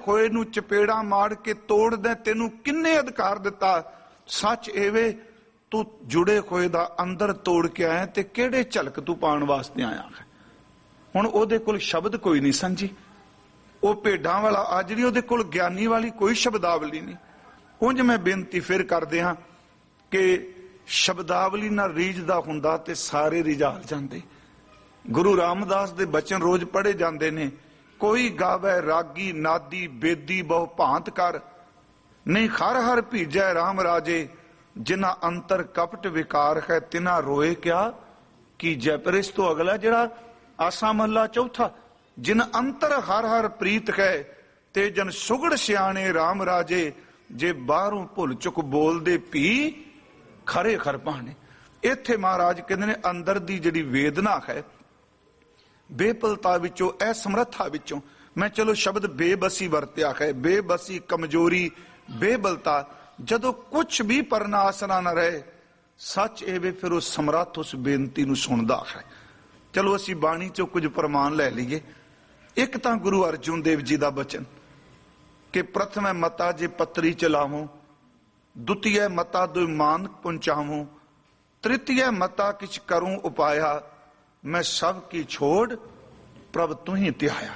खोए नूं चपेड़ा मार के तोड़ दे, तेनू किन्ने अधिकार दिता? सच एवे तू जुड़े खोए दा अंदर तोड़ के आया, ते केड़े झलक तू पाण वास्ते आया है? हुण ओहदे कोल शब्द कोई नहीं सन जी, ਉਹ ਭੇਡਾਂ ਵਾਲਾ ਅੱਜ ਨਹੀਂ, ਉਹਦੇ ਕੋਲ ਗਿਆਨੀ ਵਾਲੀ ਕੋਈ ਸ਼ਬਦਾਵਲੀ ਨਹੀਂ। ਉਂਝ ਮੈਂ ਬੇਨਤੀ ਫਿਰ ਕਰਦੇ ਹਾਂ ਕਿ ਸ਼ਬਦਾਵਲੀ ਨਾਲ ਰੀਝਦਾ ਹੁੰਦਾ ਤੇ ਸਾਰੇ ਰਿਝਾਲ ਜਾਂਦੇ। ਗੁਰੂ ਰਾਮਦਾਸ ਦੇ ਬਚਨ ਰੋਜ਼ ਪੜ੍ਹੇ ਜਾਂਦੇ ਨੇ, ਕੋਈ ਗਾਵੇ ਰਾਗੀ ਨਾਦੀ ਬੇਦੀ ਬਹੁ ਭਾਂਤ ਕਰ, ਨਹੀਂ ਹਰ ਹਰ ਭੀਜੈ ਰਾਮ ਰਾਜੇ, ਜਿਨ੍ਹਾਂ ਅੰਤਰ ਕਪਟ ਵਿਕਾਰ ਹੈ ਤਿਨਾ ਰੋਏ ਕਿਆ ਕੀ ਜੈ। ਪਰ ਇਸ ਤੋਂ ਅਗਲਾ ਜਿਹੜਾ ਆਸਾ ਮਹਲਾ ਚੌਥਾ, जिन अंतर हर हर प्रीत है ते जन सुगड़ सियाणे राम राजे, जे बाहरों भुल चुक बोलदे भी खरे खर पाने। इत्थे महाराज कहते ने अंदर दी जिहड़ी वेदना है, बेपलता विचों, असमर्था विचों, मैं चलो शब्द बेबसी वरत्या है, बेबसी कमजोरी बेबलता, जदों कुछ भी परनासना न रहे सच एवे फिर उस समर्थ उस बेनती नूं सुणदा है। चलो असीं बाणी चों कुछ प्रमाण लै लईए। एक तो गुरु अर्जुन देव जी का बचन कि प्रथम मता जे पत्री चलावूं, द्वितीय मता दो मान पहुंचावूं, तृतीय मता किछ करूं उपाया, मैं सब की छोड़ प्रभ तू ही त्याया।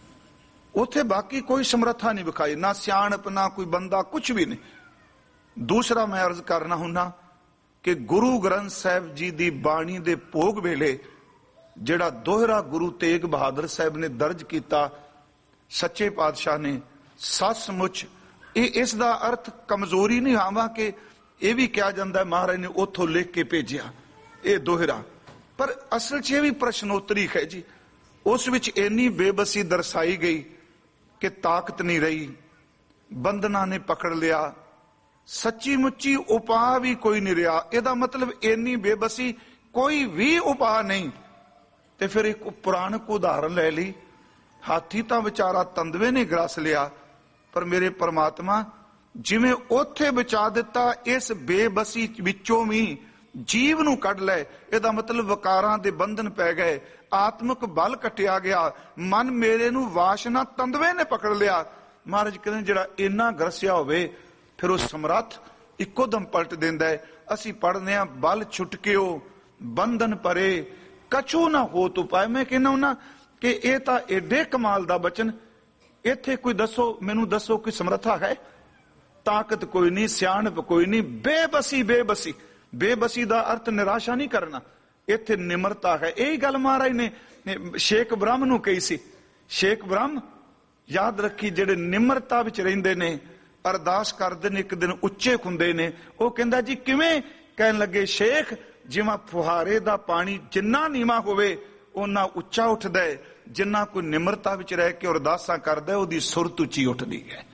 उथे बाकी कोई समर्था नहीं विखाई, ना सियाणप ना कोई बंदा, कुछ भी नहीं। दूसरा मैं अर्ज करना हुन्ना कि गुरु ग्रंथ साहिब जी की बाणी दे भोग वेले ਜਿਹੜਾ ਦੋਹਰਾ ਗੁਰੂ ਤੇਗ ਬਹਾਦਰ ਸਾਹਿਬ ਨੇ ਦਰਜ ਕੀਤਾ, ਸੱਚੇ ਪਾਤਸ਼ਾਹ ਨੇ, ਸੱਚਮੁੱਚ ਇਹ ਇਸ ਦਾ ਅਰਥ ਕਮਜ਼ੋਰੀ ਨਹੀਂ ਆਵਾ ਕਿ ਇਹ ਵੀ ਕਿਹਾ ਜਾਂਦਾ ਮਹਾਰਾਜ ਨੇ ਉੱਥੋਂ ਲਿਖ ਕੇ ਭੇਜਿਆ ਇਹ ਦੋਹਰਾ, ਪਰ ਅਸਲ 'ਚ ਇਹ ਵੀ ਪ੍ਰਸ਼ਨੋਤਰੀ ਹੈ ਜੀ। ਉਸ ਵਿੱਚ ਇੰਨੀ ਬੇਬਸੀ ਦਰਸਾਈ ਗਈ ਕਿ ਤਾਕਤ ਨਹੀਂ ਰਹੀ, ਬੰਧਨਾਂ ਨੇ ਪਕੜ ਲਿਆ, ਸੱਚੀ ਮੁੱਚੀ ਉਪਾਅ ਵੀ ਕੋਈ ਨਹੀਂ ਰਿਹਾ। ਇਹਦਾ ਮਤਲਬ ਇੰਨੀ ਬੇਬਸੀ, ਕੋਈ ਵੀ ਉਪਾਅ ਨਹੀਂ। ਤੇ ਫਿਰ ਇੱਕ ਪੁਰਾਣਕ ਉਦਾਹਰਨ ਲੈ ਲਈ, ਹਾਥੀ ਤਾਂ ਵਿਚਾਰਾ ਤੰਦਵੇ ਨੇ ਗਰਸ ਲਿਆ, ਪਰ ਮੇਰੇ ਪਰਮਾਤਮਾ ਜਿਵੇਂ ਉੱਥੇ ਬਚਾ ਦਿੱਤਾ, ਇਸ ਬੇਬਸੀ ਵਿੱਚੋਂ ਵੀ ਜੀਵ ਨੂੰ ਕੱਢ ਲੈ। ਇਹਦਾ ਮਤਲਬ ਵਿਕਾਰਾਂ ਦੇ ਬੰਧਨ ਪੈ ਗਏ, ਆਤਮਿਕ ਬਲ ਕੱਟਿਆ ਗਿਆ, ਮਨ ਮੇਰੇ ਨੂੰ ਵਾਸ਼ਨਾ ਤੰਦਵੇ ਨੇ ਪਕੜ ਲਿਆ। ਮਹਾਰਾਜ ਕਹਿੰਦੇ ਜਿਹੜਾ ਇੰਨਾ ਗਰਸਿਆ ਹੋਵੇ ਫਿਰ ਉਹ ਸਮਰੱਥ ਇੱਕੋ ਦਮ ਪਲਟ ਦਿੰਦਾ ਹੈ। ਅਸੀਂ ਪੜ੍ਹਦੇ ਹਾਂ ਬਲ ਛੁਟਕਿਓ ਬੰਧਨ ਪਰੇ कछु ना हो तो पाए। मैं कहना हूं ना कि यह तो एडे कमाल दा बचन, इत्थे कोई दसो, मैनू दसो कोई समर्था है? ताकत कोई नहीं, सियाणप कोई नहीं, बेबसी बेबसी। बेबसी दा अर्थ निराशा नहीं करना, इत्थे निमरता है। यही गल महाराज ने शेख ब्रह्म नू कही सी। शेख ब्रह्म याद रखी जेडे निमरता विच रहिंदे ने, अरदास करदे ने, एक दिन उच्चे हुंदे ने। वो कहंदा जी किवें? कहन लगे शेख जिवें फुहारे दा पानी जिन्ना नीवा होवे उन्ना उच्चा उठदा है, जिन्ना कोई निमरता विच रह के अरदासां करदा है उहदी सुरत उच्ची उठदी है।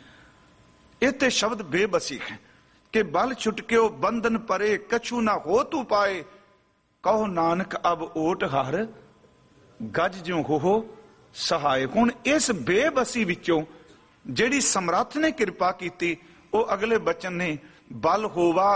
इत्थे शब्द बेबसी है कि बल छुटके बंधन परे, कछु ना हो तू पाए, कहो नानक अब ओट हर, गज ज्यों हो सहाय। हुण इस बेबसी विचों जिहड़ी समर्थ ने किरपा कीती, वो अगले बचन ने बल होवा।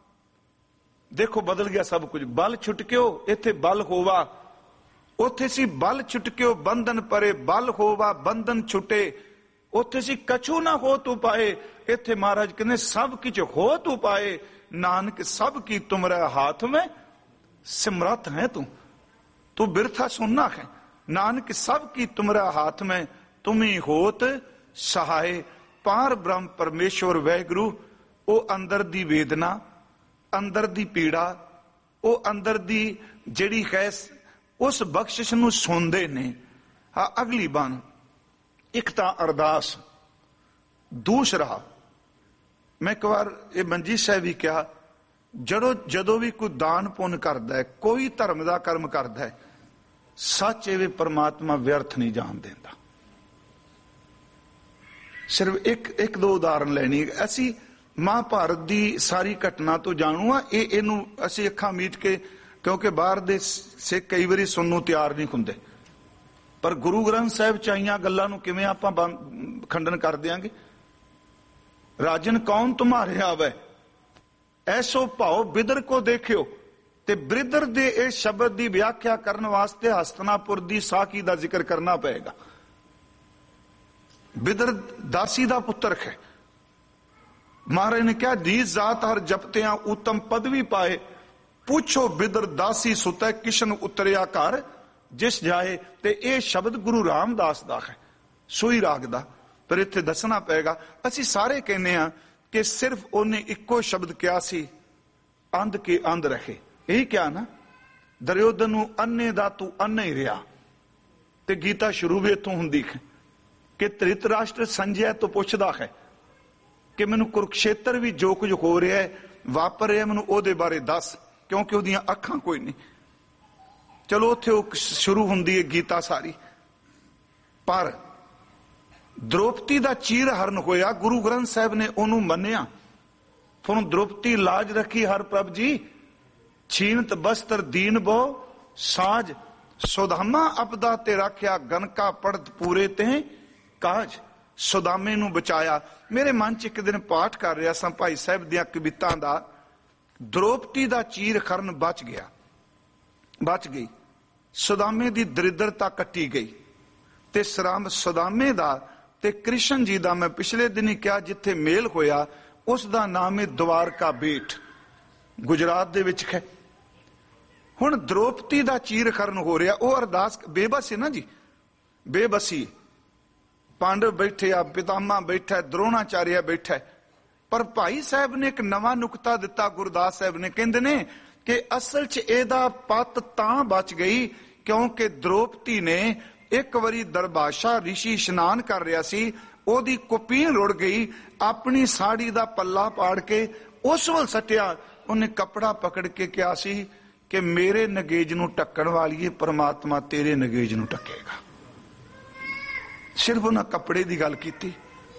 देखो बदल गया सब कुछ। बल छुटक्यो, इत्थे बल होवा। उथे सी बल छुटक्यो बंधन परे, बल होवा बंधन छुटे। उथे सी कछु ना हो तू पाए, इत्थे महाराज कहने सब किछ हो तू पाए। नानक सब की तुमरे हाथ में सिमरत है तू बिरथा सुनना है। नानक सब की तुमरे हाथ में, तुम ही होत सहाय। पार ब्रह्म परमेश्वर वैगुरु, ओ अंदर दी वेदना, अंदर दी पीड़ा, वो अंदर दी जिहड़ी है उस बख्शिश नूं सुनदे ने। हाँ अगली बाण एक तां अरदास, दूसरा मैं एक बार ये मंजी साहब भी कहा, जदों भी कोई दान पुण्य करदा है, कोई धर्म का कर्म करदा है, सच एवे परमात्मा व्यर्थ नहीं जान देंदा। सिर्फ एक दो उदाहरण लैनी। असी महाभारत की सारी घटना तो जाणू आ, इनू असी अखां मीट के, क्योंकि बाहर दे सिख कई बारी सुनने नूं तैयार नहीं हुंदे, पर गुरु ग्रंथ साहिब च आईयां गल्लां नूं किवें आपां खंडन कर देंगे। राजन कौन तुम्हारे आवे, ऐसो भाओ बिदर को देखियो। ते बिदर दे इस शब्द की व्याख्या करने वास्ते हस्तिनापुर की साखी का जिक्र करना पएगा। बिदर दासी दा पुत्र है। महाराज ने कहा दी जात हर जपतियां उत्तम पदवी पाए, पूछो बिदर दासी सुतै किशन उतरिया घर जिस जाए। ते ये शब्द गुरु रामदास दा है, सोई राग दा। पर इत्थे दसना पेगा, असी सारे कहने आ कि सिर्फ उन्हें इक्को शब्द क्या सी, अंध के अंध रखे। यही क्या ना, दुर्योधन नूं अन्ने दा तू अन्ना ही रहा। ते गीता शुरू भी इत्थों हुंदी है कि धृतराष्ट्र संजय तो पुछदा है कि मैनू कुरुक्षेत्र भी जो कुछ हो रहा है वापर रहा मैनू ओदे बारे दस, क्योंकि ओदियां अखां कोई नहीं। चलो उत्थे शुरू हुंदी है गीता सारी। पर द्रौपदी दा चीर हरण होया, गुरु ग्रंथ साहब ने ओनू मन्निया। फिर द्रौपदी लाज रखी हर प्रभ जी, छीनत बस्तर दीन बो साज। सुदामा अपदा ते रखिया गनका पढ़त पूरे ते काज। सुदामे नू बचाया। मेरे मन च एक दिन पाठ कर रहा सा भाई साहब दियां कवितां दा, द्रौपदी दा चीर खरन बच गया, बच गई। सुदामे दी दरिद्रता कट्टी गई। ते सुदामे दा ते कृष्ण जी दा मैं पिछले दिन ही कहा जिथे मेल होया उस दा नाम है द्वारका बेट, गुजरात दे विच है। हुण द्रौपदी दा चीर खरन हो रहा, वो अरदास बेबस है ना जी, बेबसी। पांडव बैठे आ, पितामह बैठा है, द्रोणाचार्य बैठा है। पर भाई साहब ने एक नवा नुकता दिता, गुरदास साहब ने कहंदे ने कि असल च एदा पत तां बच गई क्योंकि द्रौपदी ने एक वारी दरबाशा ऋषि इशनान कर रहा सी, ओदी कुपीन रुड़ गई, अपनी साड़ी दा पल्ला पाड़ के उस वल सटिया। उन्हें कपड़ा पकड़ के कहा सी कि मेरे नगेज नू ढकण वाली परमात्मा तेरे नगेज नू ढकेगा। सिर्फ उन्हें कपड़े की गल की।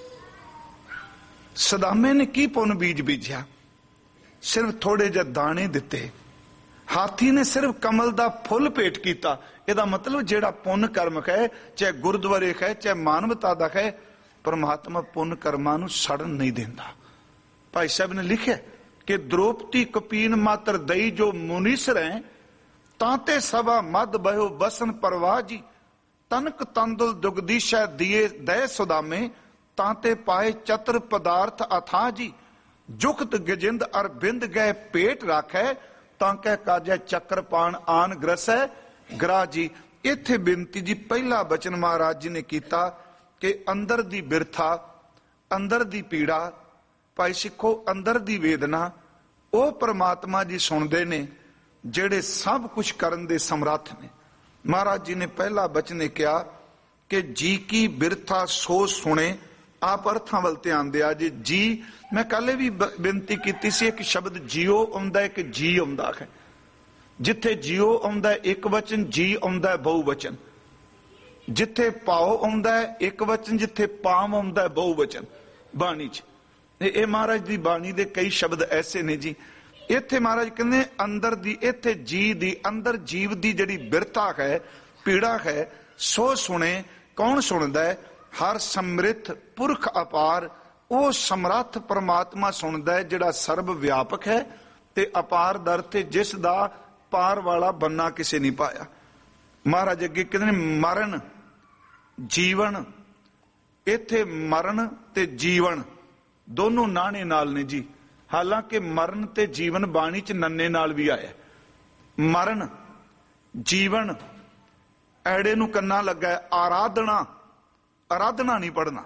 सदामे ने की पुन बीज बीजा, सिर्फ थोड़े जे दाने दिते। हाथी ने सिर्फ कमल दा फुल भेट किया। ਇਹਦਾ मतलब ਜਿਹੜਾ ਪੁੰਨ ਕਰਮ ਹੈ, ਚਾਹੇ ਗੁਰਦੁਆਰੇ ਹੈ ਚਾਹੇ ਮਾਨਵਤਾ ਦਾ ਹੈ, परमात्मा पुण्य कर्मां नूं सड़न नहीं देंदा। भाई साहब ने लिखा कि द्रौपदी कपीन मात्र दई जो मुनीसर है, तांते सभा मद बहो बसन परवाह जी। तनक तंदुल दुगदीशा दिए दय सुदामे, तांते पाए चतर पदार्थ अथा जी। जुखत गजिंद अर बिंद गए पेट राखै, तांके काजे चक्रपाण आन ग्रसै ग्राह जी। इत्थे बेनती जी पहला बचन महाराज जी ने किया कि अंदर दी बिरथा, अंदर दी पीड़ा, भाई सिखो अंदर दी वेदना वो परमात्मा जी सुनते ने जेड़े सब कुछ करन दे समर्थ ने। महाराज जी ने पहला बचन कहा कि जी की बिरथा सो सुने। आप अर्थां वल ध्यान दिया जी। जी मैं कल भी बेनती की सी, एक शब्द जियो आउंदा है, एक जी आउंदा है। जिथे जियो आउंदा है एक वचन, जी आउंदा है बहुवचन। जिथे पाओ आउंदा है एक वचन, जिथे पाम आउंदा है बहुवचन बाणी च। ये महाराज दी बाणी दे कई शब्द ऐसे ने जी। इत्थे महाराज कहंदे अंदर दी, इत्थे जी दी, अंदर जीव दी जिहड़ी बिरथा है, पीड़ा है, सो सुने। कौन सुनदा है? हर समृद्ध पुरख अपार, वो समर्थ परमात्मा सुनदा है जिहड़ा सर्व व्यापक है ते अपार दर ते जिस दा पार वाला बनना किसे नहीं पाया। महाराज अगे कहंदे मरण जीवन, इत्थे मरण ते जीवन दोनों नाने नाल ने जी। हालांकि मरण ते जीवन बाणी च नन्ने नाल भी आया। मरण जीवन ऐड़े नूं कन्ना लगा है। आराधना, आराधना नहीं पढ़ना।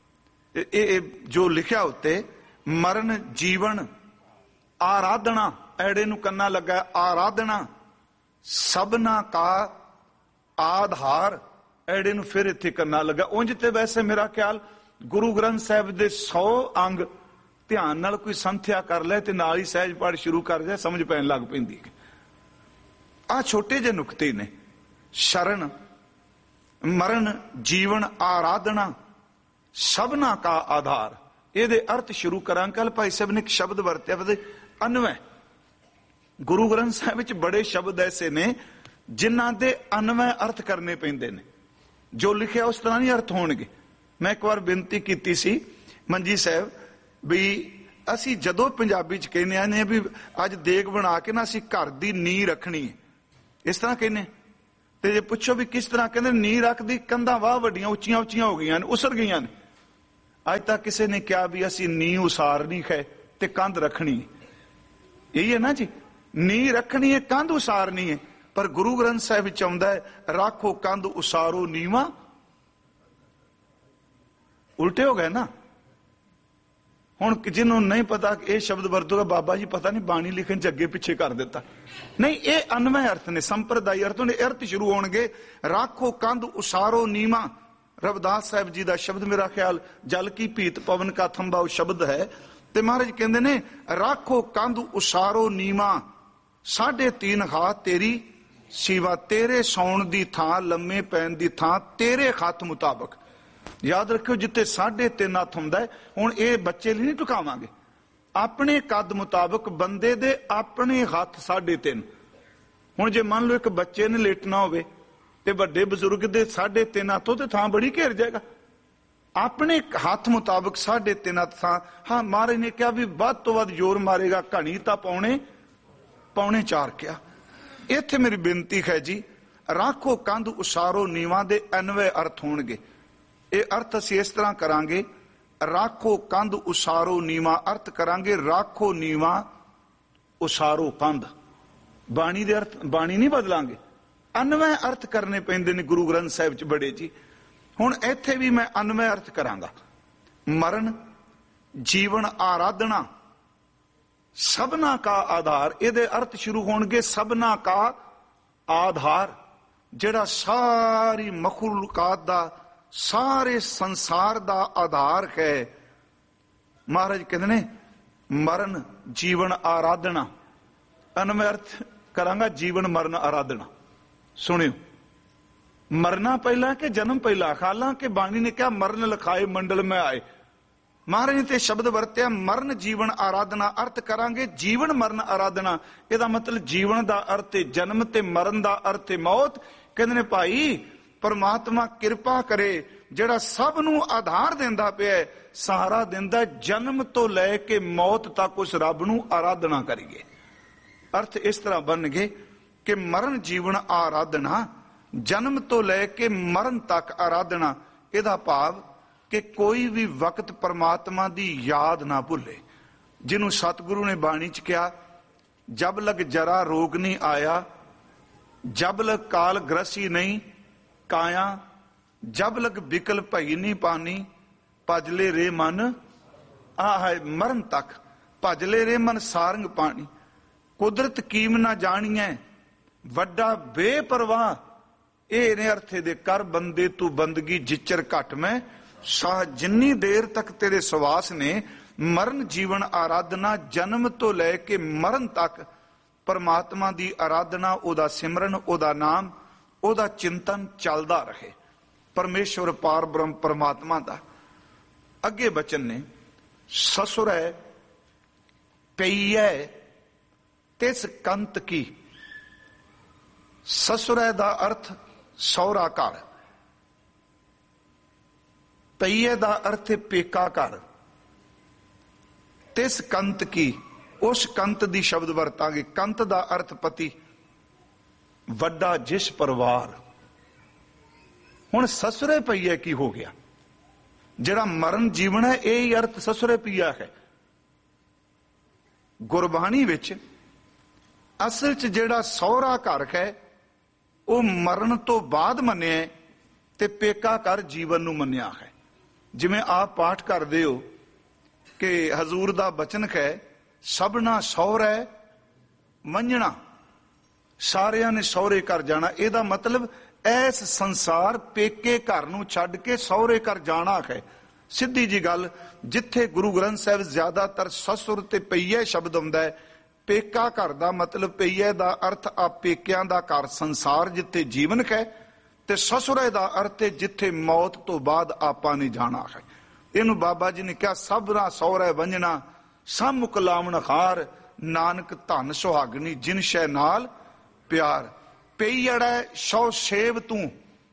जो लिखा उत्ते मरण जीवन आराधना, ऐड़े नूं कन्ना लगा है आराधना। सबना का आधार, ऐड़े नूं फिर इत्थे कन्ना लगा। उंज ते वैसे मेरा ख्याल गुरु ग्रंथ साहिब दे 100 अंग ध्यान नाल कोई संथ्या कर ले ते नाल ही सहज पाठ शुरू कर जाए, समझ पैन लग पैंदी है। आ छोटे जे नुकते ने। शरण, मरण, जीवन, आराधना, सबना का आधार। ये अर्थ शुरू करा। कल भाई साहब ने एक शब्द वरत्या अन्वय। गुरु ग्रंथ साहिब विच बड़े शब्द ऐसे ने जिन्हां दे अन्वय अर्थ करने पैंदे ने। जो लिखिया उस तरह नहीं अर्थ होणगे। मैं एक बार बेनती की सी मंजी साहब भी असी जदों पंजाबी च कहने ने भी अज देग बना के ना असी घर दी नींह रखनी है, इस तरह कहने। ते जे पुछो भी किस तरह, कहंदे नींह रखदी कंधां वाह वड्डियां उच्चियां उच्चियां हो गईयां ने, उसर गईयां ने। ਅੱਜ ਤੱਕ ਕਿਸੇ ਨੇ ਕਿਹਾ ਵੀ ਅਸੀਂ ਨੀਂਹ ਉਸਾਰਨੀ ਹੈ ਤੇ ਕੰਧ ਰੱਖਣੀ, ਇਹੀ ਹੈ ਨਾ ਜੀ, ਨੀਂਹ ਰੱਖਣੀ ਹੈ, ਕੰਧ ਉਸਾਰਨੀ ਹੈ। ਪਰ ਗੁਰੂ ਗ੍ਰੰਥ ਸਾਹਿਬ ਵਿੱਚ ਆਉਂਦਾ ਹੈ, ਰਾਖੋ ਕੰਧ ਉਸਾਰੋ ਨੀਵਾਂ। ਉਲਟੇ ਹੋ ਗਏ ਨਾ। ਹੁਣ ਜਿਹਨੂੰ ਨਹੀਂ ਪਤਾ ਇਹ ਸ਼ਬਦ ਵਰਤੋਗਾ, ਬਾਬਾ ਜੀ ਪਤਾ ਨਹੀਂ ਬਾਣੀ ਲਿਖਣ ਚ ਅੱਗੇ ਪਿੱਛੇ ਕਰ ਦਿੱਤਾ। ਨਹੀਂ, ਇਹ ਅਨਵੈ ਅਰਥ ਨੇ, ਸੰਪਰਦਾਈ ਅਰਥ ਨੇ। ਅਰਥ ਸ਼ੁਰੂ ਹੋਣਗੇ, ਰਾਖੋ ਕੰਧ ਉਸਾਰੋ ਨੀਵਾਂ। ਰਵਿਦਾਸ ਸਾਹਿਬ ਜੀ ਦਾ ਸ਼ਬਦ, ਮੇਰਾ ਖਿਆਲ ਜਲ ਕੀ ਭੀਤ ਪਵਨ ਕਾ ਥੰਬਾ ਉਹ ਸ਼ਬਦ ਹੈ। ਤੇ ਮਹਾਰਾਜ ਕਹਿੰਦੇ ਨੇ, ਰਾਖੋ ਕੰਧ ਉਸਾਰੋ ਨੀਵਾਂ, 3.5 ਹਾਥ ਤੇਰੀ ਸੀਵਾ। ਤੇਰੇ ਸੌਣ ਦੀ ਥਾਂ, ਲੰਮੇ ਪੈਣ ਦੀ ਥਾਂ ਤੇਰੇ ਹੱਥ ਮੁਤਾਬਕ। ਯਾਦ ਰੱਖਿਓ, ਜਿੱਥੇ 3.5 ਹੱਥ ਹੁੰਦਾ ਹੈ। ਹੁਣ ਇਹ ਬੱਚੇ ਲਈ ਨਹੀਂ ਟੁਕਾਵਾਂਗੇ, ਆਪਣੇ ਕੱਦ ਮੁਤਾਬਕ ਬੰਦੇ ਦੇ ਆਪਣੇ ਹੱਥ 3.5। ਹੁਣ ਜੇ ਮੰਨ ਲਓ ਇੱਕ ਬੱਚੇ ਨੇ ਲੇਟਣਾ ਹੋਵੇ ਤੇ ਵੱਡੇ ਬਜ਼ੁਰਗ ਦੇ 3.5 ਹੱਥੋਂ ਤੇ ਥਾਂ ਬੜੀ ਘੇਰ ਜਾਏਗਾ। ਆਪਣੇ ਹੱਥ ਮੁਤਾਬਕ 3.5 ਹੱਥ ਥਾਂ। ਹਾਂ, ਮਹਾਰਾਜ ਨੇ ਕਿਹਾ ਵੀ ਵੱਧ ਤੋਂ ਵੱਧ ਜ਼ੋਰ ਮਾਰੇਗਾ ਘਣੀ ਤਾਂ ਪੌਣੇ 4 ਕਿਹਾ। ਇੱਥੇ ਮੇਰੀ ਬੇਨਤੀ ਹੈ ਜੀ, ਰਾਖੋ ਕੰਧ ਉਸਾਰੋ ਨੀਵਾਂ ਦੇ ਅਨਵੈ ਅਰਥ ਹੋਣਗੇ। ਇਹ ਅਰਥ ਅਸੀਂ ਇਸ ਤਰ੍ਹਾਂ ਕਰਾਂਗੇ, ਰਾਖੋ ਕੰਧ ਉਸਾਰੋ ਨੀਵਾਂ ਅਰਥ ਕਰਾਂਗੇ, ਰਾਖੋ ਨੀਵਾਂ ਉਸਾਰੋ ਕੰਧ। ਬਾਣੀ ਦੇ ਅਰਥ, ਬਾਣੀ ਨਹੀਂ ਬਦਲਾਂਗੇ, ਅਨਵੈ ਅਰਥ ਕਰਨੇ ਪੈਂਦੇ ਨੇ ਗੁਰੂ ਗ੍ਰੰਥ ਸਾਹਿਬ ਚ ਬੜੇ ਜੀ। ਹੁਣ ਇੱਥੇ ਵੀ ਮੈਂ ਅਨਵੈ ਅਰਥ ਕਰਾਂਗਾ। ਮਰਨ ਜੀਵਨ ਆਰਾਧਨਾ ਸਭਨਾ ਕਾ ਆਧਾਰ। ਇਹਦੇ ਅਰਥ ਸ਼ੁਰੂ ਹੋਣਗੇ, ਸਭਨਾ ਕਾ ਆਧਾਰ, ਜਿਹੜਾ ਸਾਰੀ ਮਖਲੂਕਾਤ ਦਾ, ਸਾਰੇ ਸੰਸਾਰ ਦਾ ਆਧਾਰ ਹੈ। ਮਹਾਰਾਜ ਕਹਿੰਦੇ ਨੇ, ਮਰਨ ਜੀਵਨ ਆਰਾਧਨਾ। ਅਨਵੈ ਅਰਥ ਕਰਾਂਗਾ, ਜੀਵਨ ਮਰਨ ਆਰਾਧਨਾ। ਸੁਣਿਓ, ਮਰਨਾ ਪਹਿਲਾਂ ਕਿ ਜਨਮ ਪਹਿਲਾਂ? ਹਾਲਾਂਕਿ ਬਾਣੀ ਨੇ ਕਿਹਾ ਮਰਨ ਲਖਾਏ ਮੰਡਲ ਮੈਂ ਆਏ। ਮਹਾਰਾਜ ਨੇ ਤੇ ਸ਼ਬਦ ਵਰਤਿਆ ਮਰਨ ਜੀਵਨ ਆਰਾਧਨਾ। ਅਰਥ ਕਰਾਂਗੇ ਜੀਵਨ ਮਰਨ ਆਰਾਧਨਾ। ਇਹਦਾ ਮਤਲਬ ਜੀਵਨ ਦਾ ਅਰਥ ਹੈ ਜਨਮ ਤੇ ਮਰਨ ਦਾ ਅਰਥ ਹੈ ਮੌਤ। ਕਹਿੰਦੇ ਨੇ ਭਾਈ ਪਰਮਾਤਮਾ ਕਿਰਪਾ ਕਰੇ, ਜਿਹੜਾ ਸਭ ਨੂੰ ਆਧਾਰ ਦਿੰਦਾ ਪਿਆ, ਸਹਾਰਾ ਦਿੰਦਾ, ਜਨਮ ਤੋਂ ਲੈ ਕੇ ਮੌਤ ਤੱਕ ਉਸ ਰੱਬ ਨੂੰ ਆਰਾਧਨਾ ਕਰੀਏ। ਅਰਥ ਇਸ ਤਰ੍ਹਾਂ ਬਣਨਗੇ ਕਿ ਮਰਨ ਜੀਵਨ ਆਰਾਧਨਾ, ਜਨਮ ਤੋਂ ਲੈ ਕੇ ਮਰਨ ਤੱਕ ਆਰਾਧਨਾ। ਇਹਦਾ ਭਾਵ ਕਿ ਕੋਈ ਵੀ ਵਕਤ ਪਰਮਾਤਮਾ ਦੀ ਯਾਦ ਨਾ ਭੁੱਲੇ। ਜਿਹਨੂੰ ਸਤਿਗੁਰੂ ਨੇ ਬਾਣੀ ਚ ਕਿਹਾ, ਜਬ ਲਗ ਜਰਾ ਰੋਗ ਨਹੀਂ ਆਇਆ, ਜਬ ਲਗ ਕਾਲ ਗ੍ਰਸੀ ਨਹੀਂ ਕਾਇਆ, ਜਬ ਲਗ ਬਿਕਲ ਭਈ ਨਹੀਂ ਪਾਨੀ, ਭਜਲੇ ਰੇ ਮਨ ਆਹ ਮਰਨ ਤੱਕ, ਭਜਲੇ ਰੇ ਮਨ ਸਾਰੰਗ ਪਾਣੀ। ਕੁਦਰਤ ਕੀਮ ਨਾ ਜਾਣੀਐ, ਵੱਡਾ ਬੇਪਰਵਾਹ। ਇਹ ਨੇ ਅਰਥੇ ਦੇ ਕਰ ਬੰਦੇ ਤੂੰ ਬੰਦਗੀ ਜਿਚਰ ਘਟ ਮੈਂ ਸਾਹ। ਜਿੰਨੀ ਦੇਰ ਤੱਕ ਤੇਰੇ ਸਵਾਸ ਨੇ, ਮਰਨ ਜੀਵਨ ਆਰਾਧਨਾ, ਜਨਮ ਤੋਂ ਲੈ ਕੇ ਮਰਨ ਤੱਕ ਪਰਮਾਤਮਾ ਦੀ ਆਰਾਧਨਾ, ਉਹਦਾ ਸਿਮਰਨ, ਉਹਦਾ ਨਾਮ, ਉਹਦਾ ਚਿੰਤਨ ਚੱਲਦਾ ਰਹੇ। ਪਰਮੇਸ਼ਵਰ ਪਾਰ ਬ੍ਰਹਮ ਪਰਮਾਤਮਾ ਦਾ। ਅੱਗੇ ਬਚਨ ਨੇ, ਸਸੁਰੈ ਪਈਐ ਤਿਸ ਕੰਤ ਕੀ। ਸਸੁਰੈ ਦਾ ਅਰਥ ਸਹੁਰਾ ਘਰ, ਪਈਏ ਦਾ ਅਰਥ ਪੇਕਾ ਘਰ। ਤਿਸ ਕੰਤ ਕੀ, ਉਸ ਕੰਤ ਦੀ ਸ਼ਬਦ ਵਰਤਾਂਗੇ। ਕੰਤ ਦਾ ਅਰਥ ਪਤੀ, ਵੱਡਾ ਜਿਸ ਪਰਿਵਾਰ। ਹੁਣ ਸਸੁਰੇ ਪਈਏ ਕੀ ਹੋ ਗਿਆ? ਜਿਹੜਾ ਮਰਨ ਜੀਵਨ ਹੈ, ਇਹ ਹੀ ਅਰਥ ਸਸੁਰੇ ਪਈਆ ਹੈ। ਗੁਰਬਾਣੀ ਵਿੱਚ ਅਸਲ ਚ ਜਿਹੜਾ ਸਹੁਰਾ ਘਰ ਹੈ ਉਹ ਮਰਨ ਤੋਂ ਬਾਅਦ ਮੰਨਿਆ ਤੇ ਪੇਕਾ ਘਰ ਜੀਵਨ ਨੂੰ ਮੰਨਿਆ ਹੈ। ਜਿਵੇਂ ਆਪ ਪਾਠ ਕਰਦੇ ਹੋ ਕਿ ਹਜ਼ੂਰ ਦਾ ਬਚਨ ਹੈ, ਸਭਨਾ ਸਹੁਰੇ ਮੰਨਣਾ, ਸਾਰਿਆਂ ਨੇ ਸਹੁਰੇ ਘਰ ਜਾਣਾ। ਇਹਦਾ ਮਤਲਬ ਐਸ ਸੰਸਾਰ ਪੇਕੇ ਘਰ ਨੂੰ ਛੱਡ ਕੇ ਸਹੁਰੇ ਘਰ ਜਾਣਾ ਹੈ। ਸਿੱਧੀ ਜੀ ਗੱਲ, ਜਿੱਥੇ ਗੁਰੂ ਗ੍ਰੰਥ ਸਾਹਿਬ ਜ਼ਿਆਦਾਤਰ ਸਸੁਰ ਤੇ ਪਈਏ ਸ਼ਬਦ ਆਉਂਦਾ ਹੈ, ਪੇਕਾ ਘਰ ਦਾ ਮਤਲਬ ਪਈਏ ਦਾ ਅਰਥ ਆ ਪੇਕਿਆਂ ਦਾ ਘਰ ਸੰਸਾਰ ਜਿੱਥੇ ਜੀਵਨ ਹੈ, ਤੇ ਸਸੁਰੇ ਦਾ ਅਰਥ ਹੈ ਜਿੱਥੇ ਮੌਤ ਤੋਂ ਬਾਅਦ ਆਪਾਂ ਨੇ ਜਾਣਾ ਹੈ। ਇਹਨੂੰ ਬਾਬਾ ਜੀ ਨੇ ਕਿਹਾ, ਸਭਨਾ ਸਹੁਰੇ ਵੰਜਣਾ ਸਭ ਮੁਕਲਾਵਣ ਹਾਰ, ਨਾਨਕ ਧਨ ਸੁਹਾਗਣੀ ਜਿਨ ਸ਼ੈ ਨਾਲ ਪਿਆਰ। ਪਈੜੈ ਸੋ ਸੇਵ ਤੂੰ,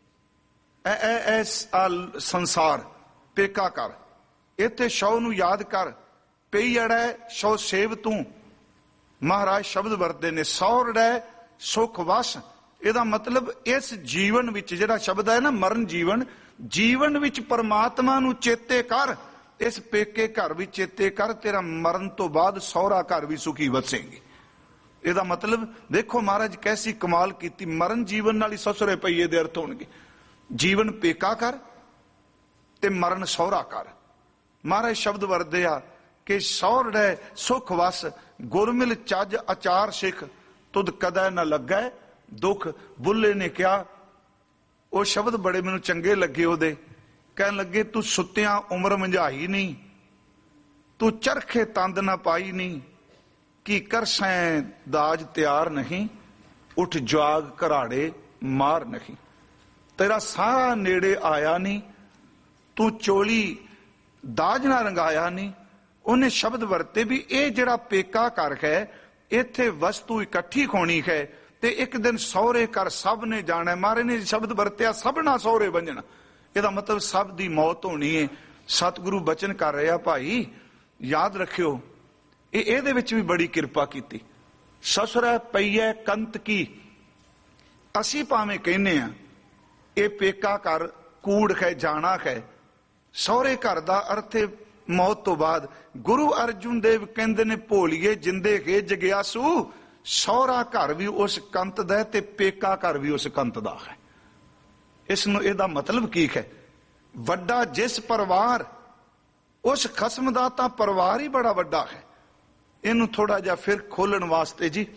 ਐਸ ਸੰਸਾਰ ਪੇਕਾ ਕਰ, ਇੱਥੇ ਸ਼ੌ ਨੂੰ ਯਾਦ ਕਰ। ਪਈੜੈ ਸੋ ਸੇਵ ਤੂੰ, ਮਹਾਰਾਜ ਸ਼ਬਦ ਵਰਤਦੇ ਨੇ, ਸੌਰੜੈ ਸੁਖ ਵਸ। ਇਹਦਾ ਮਤਲਬ ਇਸ ਜੀਵਨ ਵਿੱਚ, ਜਿਹੜਾ ਸ਼ਬਦ ਹੈ ਨਾ ਮਰਨ ਜੀਵਨ, ਜੀਵਨ ਵਿੱਚ ਪਰਮਾਤਮਾ ਨੂੰ ਚੇਤੇ ਕਰ, ਇਸ ਪੇਕੇ ਘਰ ਵੀ ਚੇਤੇ ਕਰ, ਤੇਰਾ ਮਰਨ ਤੋਂ ਬਾਅਦ ਸਹੁਰਾ ਘਰ ਵੀ ਸੁਖੀ ਵਸੇਗੀ। ਇਹਦਾ ਮਤਲਬ ਦੇਖੋ ਮਹਾਰਾਜ ਕੈਸੀ ਕਮਾਲ ਕੀਤੀ। ਮਰਨ ਜੀਵਨ ਨਾਲ ਹੀ ਸਸੁਰੇ ਪਈਏ ਦੇ ਅਰਥ ਹੋਣਗੇ। ਜੀਵਨ ਪੇਕਾ ਕਰ ਤੇ ਮਰਨ ਸਹੁਰਾ ਕਰ। ਮਹਾਰਾਜ ਸ਼ਬਦ ਵਰਦੇ ਆ ਕਿ ਸਹੁਰੜੇ ਸੁਖ ਵਸ, ਗੁਰਮਿਲ ਚੱਜ ਆਚਾਰ ਸਿੱਖ, ਤੁਧ ਕਦੇ ਨਾ ਲੱਗੈ ਦੁੱਖ। ਬੁੱਲੇ ਨੇ ਕਿਹਾ, ਉਹ ਸ਼ਬਦ ਬੜੇ ਮੈਨੂੰ ਚੰਗੇ ਲੱਗੇ ਉਹਦੇ। ਕਹਿਣ ਲੱਗੇ, ਤੂੰ ਸੁੱਤਿਆਂ ਉਮਰ ਮੰਝਾਈ ਨਹੀਂ, ਤੂੰ ਚਰਖੇ ਤੰਦ ਨਾ ਪਾਈ ਨਹੀਂ, ਕੀ ਕਰਸੈਂ ਦਾਜ ਤਿਆਰ ਨਹੀਂ, ਉੱਠ ਜਾਗ ਘਰਾੜੇ ਮਾਰ ਨਹੀਂ। ਤੇਰਾ ਸਾਰਾ ਨੇੜੇ ਆਇਆ ਨਹੀਂ, ਤੂੰ ਚੋਲੀ ਦਾਜ ਨਾ ਰੰਗਾਇਆ ਨਹੀਂ। ਉਹਨੇ ਸ਼ਬਦ ਵਰਤੇ ਵੀ ਇਹ ਜਿਹੜਾ ਪੇਕਾ ਘਰ ਹੈ, ਇੱਥੇ ਵਸਤੂ ਇਕੱਠੀ ਹੋਣੀ ਹੈ ਤੇ ਇੱਕ ਦਿਨ ਸਹੁਰੇ ਘਰ ਸਭ ਨੇ ਜਾਣਾ। ਮਾਰੇ ਨੇ ਸ਼ਬਦ ਵਰਤਿਆ, ਸਭਨਾ ਸਹੁਰੇ ਬੰਜਣਾ। ਇਹਦਾ ਮਤਲਬ ਸਭ ਦੀ ਮੌਤ ਹੋਣੀ ਹੈ। ਸਤਿਗੁਰੂ ਬਚਨ ਕਰ ਰਿਹਾ, ਭਾਈ ਯਾਦ ਰੱਖਿਓ। ਇਹਦੇ ਵਿੱਚ ਵੀ ਬੜੀ ਕਿਰਪਾ ਕੀਤੀ। ਸਸੁਰੈ ਪਈਐ ਕੰਤ ਕੀ, ਅਸੀਂ ਭਾਵੇਂ ਕਹਿੰਦੇ ਆ ਇਹ ਪੇਕਾ ਘਰ ਕੂੜ ਹੈ, ਜਾਣਾ ਹੈ। ਸਹੁਰੇ ਘਰ ਦਾ ਅਰਥ ਹੈ ਮੌਤ ਤੋਂ ਬਾਅਦ। ਗੁਰੂ ਅਰਜੁਨ ਦੇਵ ਕਹਿੰਦੇ ਨੇ, ਭੋਲੀਏ ਜਿੰਦੇ ਹੈ ਜਗਿਆਸੂ, ਸਹੁਰਾ ਘਰ ਵੀ ਉਸ ਕੰਤ ਦਾ ਤੇ ਪੇਕਾ ਘਰ ਵੀ ਉਸ ਕੰਤ ਦਾ ਹੈ। ਇਸ ਨੂੰ ਇਹਦਾ ਮਤਲਬ ਕੀ ਹੈ? ਵੱਡਾ ਜਿਸ ਪਰਿਵਾਰ, ਉਸ ਖਸਮ ਦਾ ਤਾਂ ਪਰਿਵਾਰ ਹੀ ਬੜਾ ਵੱਡਾ ਹੈ। ਇਹਨੂੰ ਥੋੜਾ ਜਿਹਾ ਫਿਰ ਖੋਲਣ ਵਾਸਤੇ ਜੀ,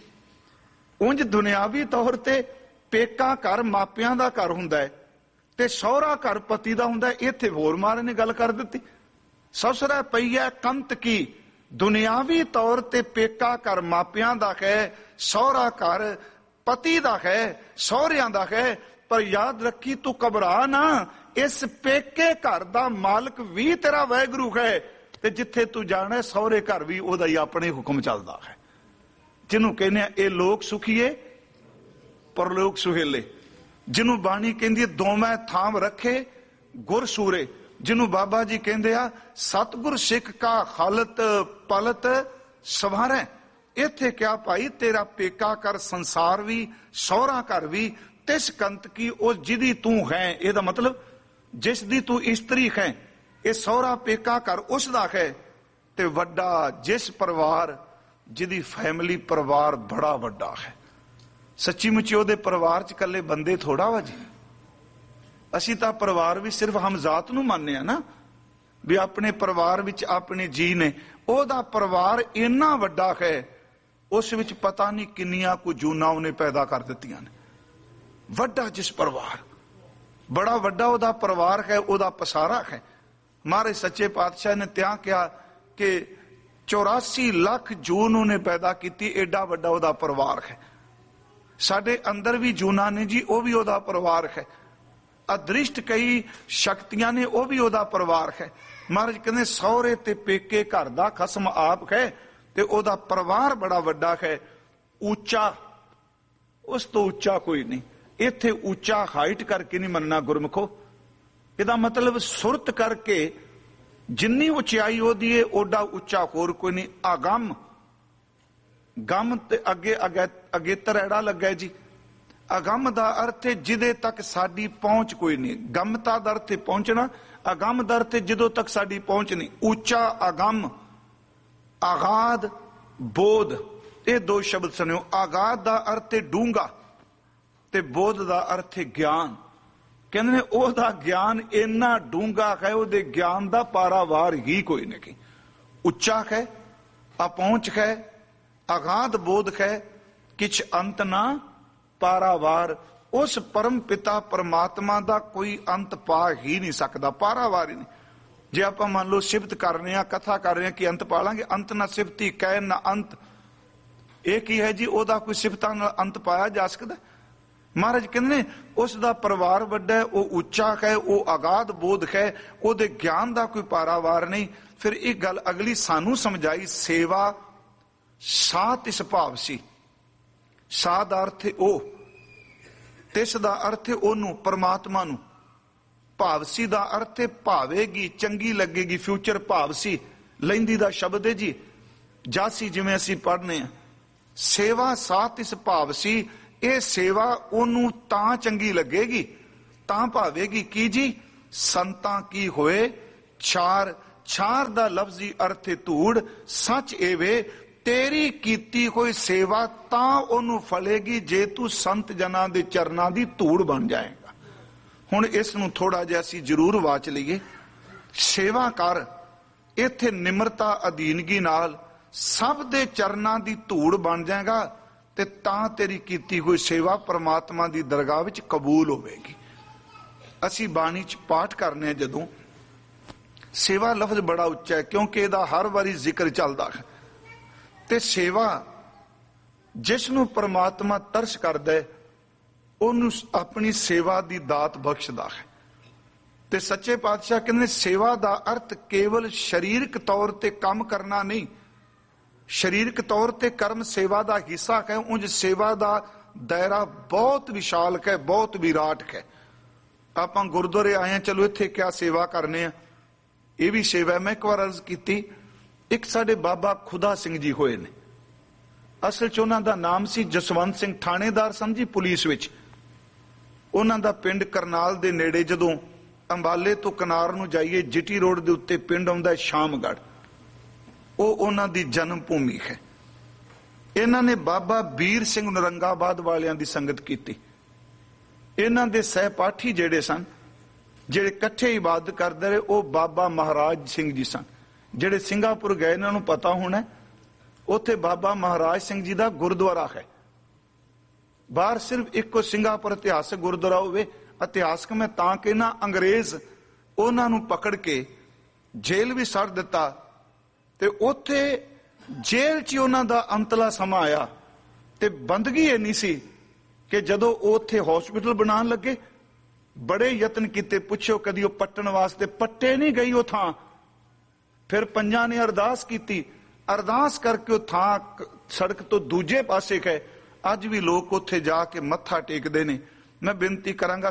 ਉਂਝ ਦੁਨਿਆਵੀ ਤੌਰ ਤੇ ਪੇਕਾ ਘਰ ਮਾਪਿਆਂ ਦਾ ਘਰ ਹੁੰਦਾ ਹੈ ਤੇ ਸਹੁਰਾ ਘਰ ਪਤੀ ਦਾ ਹੁੰਦਾ ਹੈ। ਇੱਥੇ ਹੋਰ ਮਾਰੇ ਨੇ ਗੱਲ ਕਰ ਦਿੱਤੀ। ਸਸੁਰੈ ਪਈਐ ਕੰਤ ਕੀ, ਦੁਨਿਆਵੀ ਤੌਰ ਤੇ ਪੇਕਾ ਘਰ ਮਾਪਿਆਂ ਦਾ ਹੈ, ਸਹੁਰਾ ਘਰ ਪਤੀ ਦਾ ਹੈ, ਸਹੁਰਿਆਂ ਦਾ ਹੈ। ਪਰ ਯਾਦ ਰੱਖੀ, ਤੂੰ ਘਬਰਾ ਨਾ, ਇਸ ਪੇਕੇ ਘਰ ਦਾ ਮਾਲਕ ਵੀ ਤੇਰਾ ਵਾਹਿਗੁਰੂ ਹੈ ਤੇ ਜਿੱਥੇ ਤੂੰ ਜਾਣਾ ਸਹੁਰੇ ਘਰ ਵੀ ਉਹਦਾ ਹੀ ਆਪਣੇ ਹੁਕਮ ਚੱਲਦਾ ਹੈ। ਜਿਹਨੂੰ ਕਹਿੰਦੇ ਆ ਇਹ ਲੋਕ ਸੁਖੀਏ ਪਰਲੋਕ ਸੁਹੇਲੇ, ਜਿਹਨੂੰ ਬਾਣੀ ਕਹਿੰਦੀ ਹੈ ਦੋਵੇਂ ਥਾਮ ਰੱਖੇ ਗੁਰ ਸੂਰੇ, ਜਿਹਨੂੰ ਬਾਬਾ ਜੀ ਕਹਿੰਦੇ ਆ ਸਤਿਗੁਰ ਸਿੱਖ ਕਾ ਹਾਲਤ ਪਲਤ ਸਵਾਰੈ। ਇੱਥੇ ਕਿਹਾ ਭਾਈ ਤੇਰਾ ਪੇਕਾ ਕਰ ਸੰਸਾਰ ਵੀ, ਸਹੁਰਾ ਘਰ ਵੀ, ਤਿਸ ਕੰਤ ਕੀ, ਉਹ ਜਿਹਦੀ ਤੂੰ ਹੈ। ਇਹਦਾ ਮਤਲਬ ਜਿਸ ਦੀ ਤੂੰ ਇਸਤਰੀ ਹੈ, ਇਹ ਸਹੁਰਾ ਪੇਕਾ ਘਰ ਉਸ ਦਾ ਹੈ। ਤੇ ਵੱਡਾ ਜਿਸ ਪਰਿਵਾਰ, ਜਿਹਦੀ ਫੈਮਿਲੀ ਪਰਿਵਾਰ ਬੜਾ ਵੱਡਾ ਹੈ। ਸੱਚੀ ਮੁੱਚੀ ਉਹਦੇ ਪਰਿਵਾਰ ਚ ਇਕੱਲੇ ਬੰਦੇ ਥੋੜਾ ਵਾ ਜੀ। ਅਸੀਂ ਤਾਂ ਪਰਿਵਾਰ ਵੀ ਸਿਰਫ ਹਮਜ਼ਾਤ ਨੂੰ ਮੰਨਦੇ ਆ ਨਾ, ਵੀ ਆਪਣੇ ਪਰਿਵਾਰ ਵਿੱਚ ਆਪਣੇ ਜੀ ਨੇ। ਉਹਦਾ ਪਰਿਵਾਰ ਇੰਨਾ ਵੱਡਾ ਹੈ, ਉਸ ਵਿੱਚ ਪਤਾ ਨਹੀਂ ਕਿੰਨੀਆਂ ਕੁ ਜੂਨਾਂ ਉਹਨੇ ਪੈਦਾ ਕਰ ਦਿੱਤੀਆਂ ਨੇ। ਵੱਡਾ ਜਿਸ ਪਰਿਵਾਰ, ਬੜਾ ਵੱਡਾ ਉਹਦਾ ਪਰਿਵਾਰ ਹੈ, ਉਹਦਾ ਪਸਾਰਾ ਹੈ। ਮਹਾਰਾਜ ਸੱਚੇ ਪਾਤਸ਼ਾਹ ਨੇ ਤਿਆਂ ਕਿਹਾ ਕਿ 84 ਲੱਖ ਜੂਨ ਉਹਨੇ ਪੈਦਾ ਕੀਤੀ, ਏਡਾ ਵੱਡਾ ਉਹਦਾ ਪਰਿਵਾਰ ਹੈ। ਸਾਡੇ ਅੰਦਰ ਵੀ ਜੂਨਾਂ ਨੇ ਜੀ, ਉਹ ਵੀ ਉਹਦਾ ਪਰਿਵਾਰ ਹੈ। ਅਦ੍ਰਿਸ਼ਟ ਕਈ ਸ਼ਕਤੀਆਂ ਨੇ, ਉਹ ਵੀ ਉਹਦਾ ਪਰਿਵਾਰ ਹੈ। ਮਹਾਰਾਜ ਕਹਿੰਦੇ ਸਹੁਰੇ ਤੇ ਪੇਕੇ ਘਰ ਦਾ ਖਸਮ ਆਪ ਹੈ ਤੇ ਉਹਦਾ ਪਰਿਵਾਰ ਬੜਾ ਵੱਡਾ ਹੈ। ਉੱਚਾ, ਉਸ ਤੋਂ ਉੱਚਾ ਕੋਈ ਨਹੀਂ। ਇੱਥੇ ਉੱਚਾ ਹਾਈਟ ਕਰਕੇ ਨਹੀਂ ਮੰਨਣਾ ਗੁਰਮੁਖੋ। ਇਹਦਾ ਮਤਲਬ ਸੁਰਤ ਕਰਕੇ ਜਿੰਨੀ ਉਚਾਈ ਉਹਦੀ ਹੈ ਓਡਾ ਉੱਚਾ ਹੋਰ ਕੋਈ ਨਹੀਂ। ਅਗੰਮ, ਗਮ ਤੇ ਅੱਗੇ ਅਗੇਤਰ ਐੜਾ ਲੱਗਾ ਜੀ। ਅਗੰਮ ਦਾ ਅਰਥ ਹੈ ਜਿਹਦੇ ਤੱਕ ਸਾਡੀ ਪਹੁੰਚ ਕੋਈ ਨਹੀਂ। ਗਮਤਾ ਦਾ ਅਰਥ ਹੈ ਪਹੁੰਚਣਾ, ਅਗੰਮ ਦਾ ਅਰਥ ਹੈ ਜਦੋਂ ਤੱਕ ਸਾਡੀ ਪਹੁੰਚ ਨਹੀਂ। ਉੱਚਾ, ਅਗੰਮ, ਆਗਾਦ, ਬੋਧ, ਇਹ ਦੋ ਸ਼ਬਦ ਸੁਣਿਓ। ਆਗਾਦ ਦਾ ਅਰਥ ਹੈ ਡੂੰਘਾ ਤੇ ਬੋਧ ਦਾ ਅਰਥ ਹੈ ਗਿਆਨ। ਕਹਿੰਦੇ ਨੇ ਉਹਦਾ ਗਿਆਨ ਇੰਨਾ ਡੂੰਘਾ ਹੈ, ਉਹਦੇ ਗਿਆਨ ਦਾ ਪਾਰਾਵਾਰ ਹੀ ਕੋਈ ਨਹੀਂ। ਉੱਚਾ ਹੈ, ਅਪਹੁੰਚ ਹੈ, ਅਗਾਧ ਬੋਧ ਹੈ, ਕਿਛ ਅੰਤ ਨਾ ਪਾਰਾਵਾਰ। ਉਸ ਪਰਮ ਪਿਤਾ ਪਰਮਾਤਮਾ ਦਾ ਕੋਈ ਅੰਤ ਪਾ ਹੀ ਨਹੀਂ ਸਕਦਾ, ਪਾਰਾਵਾਰ ਹੀ ਨਹੀਂ। ਜੇ ਆਪਾਂ ਮੰਨ ਲਓ ਸਿਫਤ ਕਰ ਰਹੇ ਹਾਂ, ਕਥਾ ਕਰ ਰਹੇ ਹਾਂ ਕਿ ਅੰਤ ਪਾ ਲਾਂਗੇ, ਅੰਤ ਨਾ ਸਿਫਤੀ ਕਹਿ ਨਾ ਅੰਤ। ਇਹ ਕੀ ਹੈ ਜੀ? ਉਹਦਾ ਕੋਈ ਸਿਫਤਾਂ ਨਾਲ ਅੰਤ ਪਾਇਆ ਜਾ ਸਕਦਾ? ਮਹਾਰਾਜ ਕਹਿੰਦੇ ਨੇ ਉਸ ਦਾ ਪਰਿਵਾਰ ਵੱਡਾ, ਉਹ ਉੱਚਾ ਹੈ, ਉਹ ਅਗਾਧ ਬੋਧ ਹੈ, ਉਹਦੇ ਗਿਆਨ ਦਾ ਕੋਈ ਪਾਰਾਵਾਰ ਨਹੀਂ। ਫਿਰ ਇਹ ਗੱਲ ਅਗਲੀ ਸਾਨੂੰ ਸਮਝਾਈ, ਸੇਵਾ ਸਾ ਤਿਸ ਭਾਵ ਸੀ। ਸਾ ਦਾ ਅਰਥ ਹੈ ਉਹ, ਤਿਸ ਦਾ ਅਰਥ ਹੈ ਉਹਨੂੰ, ਪਰਮਾਤਮਾ ਨੂੰ। ਭਾਵਸੀ ਦਾ ਅਰਥ ਹੈ ਭਾਵੇਗੀ, ਚੰਗੀ ਲੱਗੇਗੀ, ਫਿਊਚਰ ਭਾਵਸੀ ਲੈਂਦੀ ਦਾ ਸ਼ਬਦ ਹੈ ਜੀ। ਜਾਸੀ ਜਿਵੇਂ ਅਸੀਂ ਪੜ੍ਹਨੇ ਆ, ਸੇਵਾ ਸਾ ਤਿਸ ਭਾਵਸੀ। ਇਹ ਸੇਵਾ ਉਹਨੂੰ ਤਾਂ ਚੰਗੀ ਲੱਗੇਗੀ, ਤਾਂ ਭਾਵੇਗੀ। ਕੀ ਜੀ? ਸੰਤਾਂ ਕੀ ਹੋਏ ਚਾਰ, ਛਾਰ ਦਾ ਲਫ਼ਜ਼ੀ ਅਰਥ ਧੂੜ। ਸੱਚ ਏਵੇ ਤੇਰੀ ਕੀਤੀ ਕੋਈ ਸੇਵਾ ਤਾਂ ਉਹਨੂੰ ਫਲੇਗੀ ਜੇ ਤੂੰ ਸੰਤ ਜਨਾਂ ਦੇ ਚਰਨਾਂ ਦੀ ਧੂੜ ਬਣ ਜਾਏਗਾ। ਹੁਣ ਇਸ ਨੂੰ ਥੋੜਾ ਜਿਹਾ ਅਸੀਂ ਜ਼ਰੂਰ ਵਾਚ ਲਈਏ। ਸੇਵਾ ਕਰ, ਇੱਥੇ ਨਿਮਰਤਾ ਅਧੀਨਗੀ ਨਾਲ ਸਭ ਦੇ ਚਰਨਾਂ ਦੀ ਧੂੜ ਬਣ ਜਾਏਗਾ ਤੇ ਤਾਂ ਤੇਰੀ ਕੀਤੀ ਹੋਈ ਸੇਵਾ ਪ੍ਰਮਾਤਮਾ ਦੀ ਦਰਗਾਹ ਵਿੱਚ ਕਬੂਲ ਹੋਵੇਗੀ। ਅਸੀਂ ਬਾਣੀ ਚ ਪਾਠ ਕਰਨੇ ਜਦੋਂ ਸੇਵਾ ਲਫ਼ਜ਼ ਬੜਾ ਉੱਚਾ ਹੈ ਕਿਉਂਕਿ ਇਹਦਾ ਹਰ ਵਾਰੀ ਜ਼ਿਕਰ ਚੱਲਦਾ ਹੈ। ਤੇ ਸੇਵਾ ਜਿਸ ਨੂੰ ਪ੍ਰਮਾਤਮਾ ਤਰਸ ਕਰਦਾ ਹੈ ਉਹਨੂੰ ਆਪਣੀ ਸੇਵਾ ਦੀ ਦਾਤ ਬਖਸ਼ਦਾ ਹੈ। ਤੇ ਸੱਚੇ ਪਾਤਸ਼ਾਹ ਕਹਿੰਦੇ ਸੇਵਾ ਦਾ ਅਰਥ ਕੇਵਲ ਸਰੀਰਕ ਤੌਰ ਤੇ ਕੰਮ ਕਰਨਾ ਨਹੀਂ। ਸਰੀਰਕ ਤੌਰ ਤੇ ਕਰਮ ਸੇਵਾ ਦਾ ਹਿੱਸਾ ਹੈ, ਉਂਝ ਸੇਵਾ ਦਾ ਦਾਇਰਾ ਬਹੁਤ ਵਿਸ਼ਾਲ ਹੈ, ਬਹੁਤ ਵਿਰਾਟ ਹੈ। ਆਪਾਂ ਗੁਰਦੁਆਰੇ ਆਏ ਹਾਂ, ਚਲੋ ਇੱਥੇ ਕਿਆ ਸੇਵਾ ਕਰਨੇ ਆ, ਇਹ ਵੀ ਸੇਵਾ। ਮੈਂ ਇੱਕ ਵਾਰ ਅਰਜ਼ ਕੀਤੀ, ਇੱਕ ਸਾਡੇ ਬਾਬਾ ਖੁਦਾ ਸਿੰਘ ਜੀ ਹੋਏ ਨੇ। ਅਸਲ ਚ ਉਹਨਾਂ ਦਾ ਨਾਮ ਸੀ ਜਸਵੰਤ ਸਿੰਘ, ਥਾਣੇਦਾਰ ਸਨ ਜੀ ਪੁਲਿਸ ਵਿੱਚ। ਉਹਨਾਂ ਦਾ ਪਿੰਡ ਕਰਨਾਲ ਦੇ ਨੇੜੇ, ਜਦੋਂ ਅੰਬਾਲੇ ਤੋਂ ਕਨਾਰ ਨੂੰ ਜਾਈਏ ਜਿਟੀ ਰੋਡ ਦੇ ਉੱਤੇ ਪਿੰਡ ਆਉਂਦਾ ਸ਼ਾਮਗੜ੍ਹ, ਉਹ ਉਹਨਾਂ ਦੀ ਜਨਮ ਭੂਮੀ ਹੈ। ਇਹਨਾਂ ਨੇ ਬਾਬਾ ਵੀਰ ਸਿੰਘ ਨਰੰਗਾਬਾਦ ਵਾਲਿਆਂ ਦੀ ਸੰਗਤ ਕੀਤੀ। ਇਹਨਾਂ ਦੇ ਸਹਿਪਾਠੀ ਜਿਹੜੇ ਸਨ, ਜਿਹੜੇ ਇਕੱਠੇ ਇਬਾਦਤ ਕਰਦੇ ਰਹੇ, ਉਹ ਬਾਬਾ ਮਹਾਰਾਜ ਸਿੰਘ ਜੀ ਸਨ। ਜਿਹੜੇ ਸਿੰਗਾਪੁਰ ਗਏ ਇਹਨਾਂ ਨੂੰ ਪਤਾ ਹੋਣਾ, ਉੱਥੇ ਬਾਬਾ ਮਹਾਰਾਜ ਸਿੰਘ ਜੀ ਦਾ ਗੁਰਦੁਆਰਾ ਹੈ। ਬਾਹਰ ਸਿਰਫ ਇੱਕੋ ਸਿੰਗਾਪੁਰ ਇਤਿਹਾਸਕ ਗੁਰਦੁਆਰਾ ਹੋਵੇ। ਇਤਿਹਾਸਕ ਮੈਂ ਤਾਂ ਕਹਿਣਾ, ਅੰਗਰੇਜ਼ ਉਹਨਾਂ ਨੂੰ ਪਕੜ ਕੇ ਜੇਲ੍ਹ ਵੀ ਸੱਟ ਦਿੱਤਾ ਤੇ ਉੱਥੇ ਜੇਲ੍ਹ 'ਚ ਉਹਨਾਂ ਦਾ ਅੰਤਲਾ ਸਮਾਂ ਆਇਆ। ਤੇ ਬੰਦਗੀ ਇੰਨੀ ਸੀ ਕਿ ਜਦੋਂ ਉਹ ਉੱਥੇ ਹਸਪੀਟਲ ਬਣਾਉਣ ਲੱਗੇ, ਬੜੇ ਯਤਨ ਕੀਤੇ, ਪੁੱਛੋ ਕਦੀ ਉਹ ਪੱਟਣ ਵਾਸਤੇ, ਪੱਟੇ ਨਹੀਂ ਗਈ ਉਹ ਥਾਂ। ਫਿਰ ਪੰਜਾਂ ਨੇ ਅਰਦਾਸ ਕੀਤੀ, ਅਰਦਾਸ ਕਰਕੇ ਉਹ ਥਾਂ ਸੜਕ ਤੋਂ ਦੂਜੇ ਪਾਸੇ ਹੈ। ਅੱਜ ਵੀ ਲੋਕ ਉੱਥੇ ਜਾ ਕੇ ਮੱਥਾ ਟੇਕਦੇ ਨੇ। ਮੈਂ ਬੇਨਤੀ ਕਰਾਂਗਾ,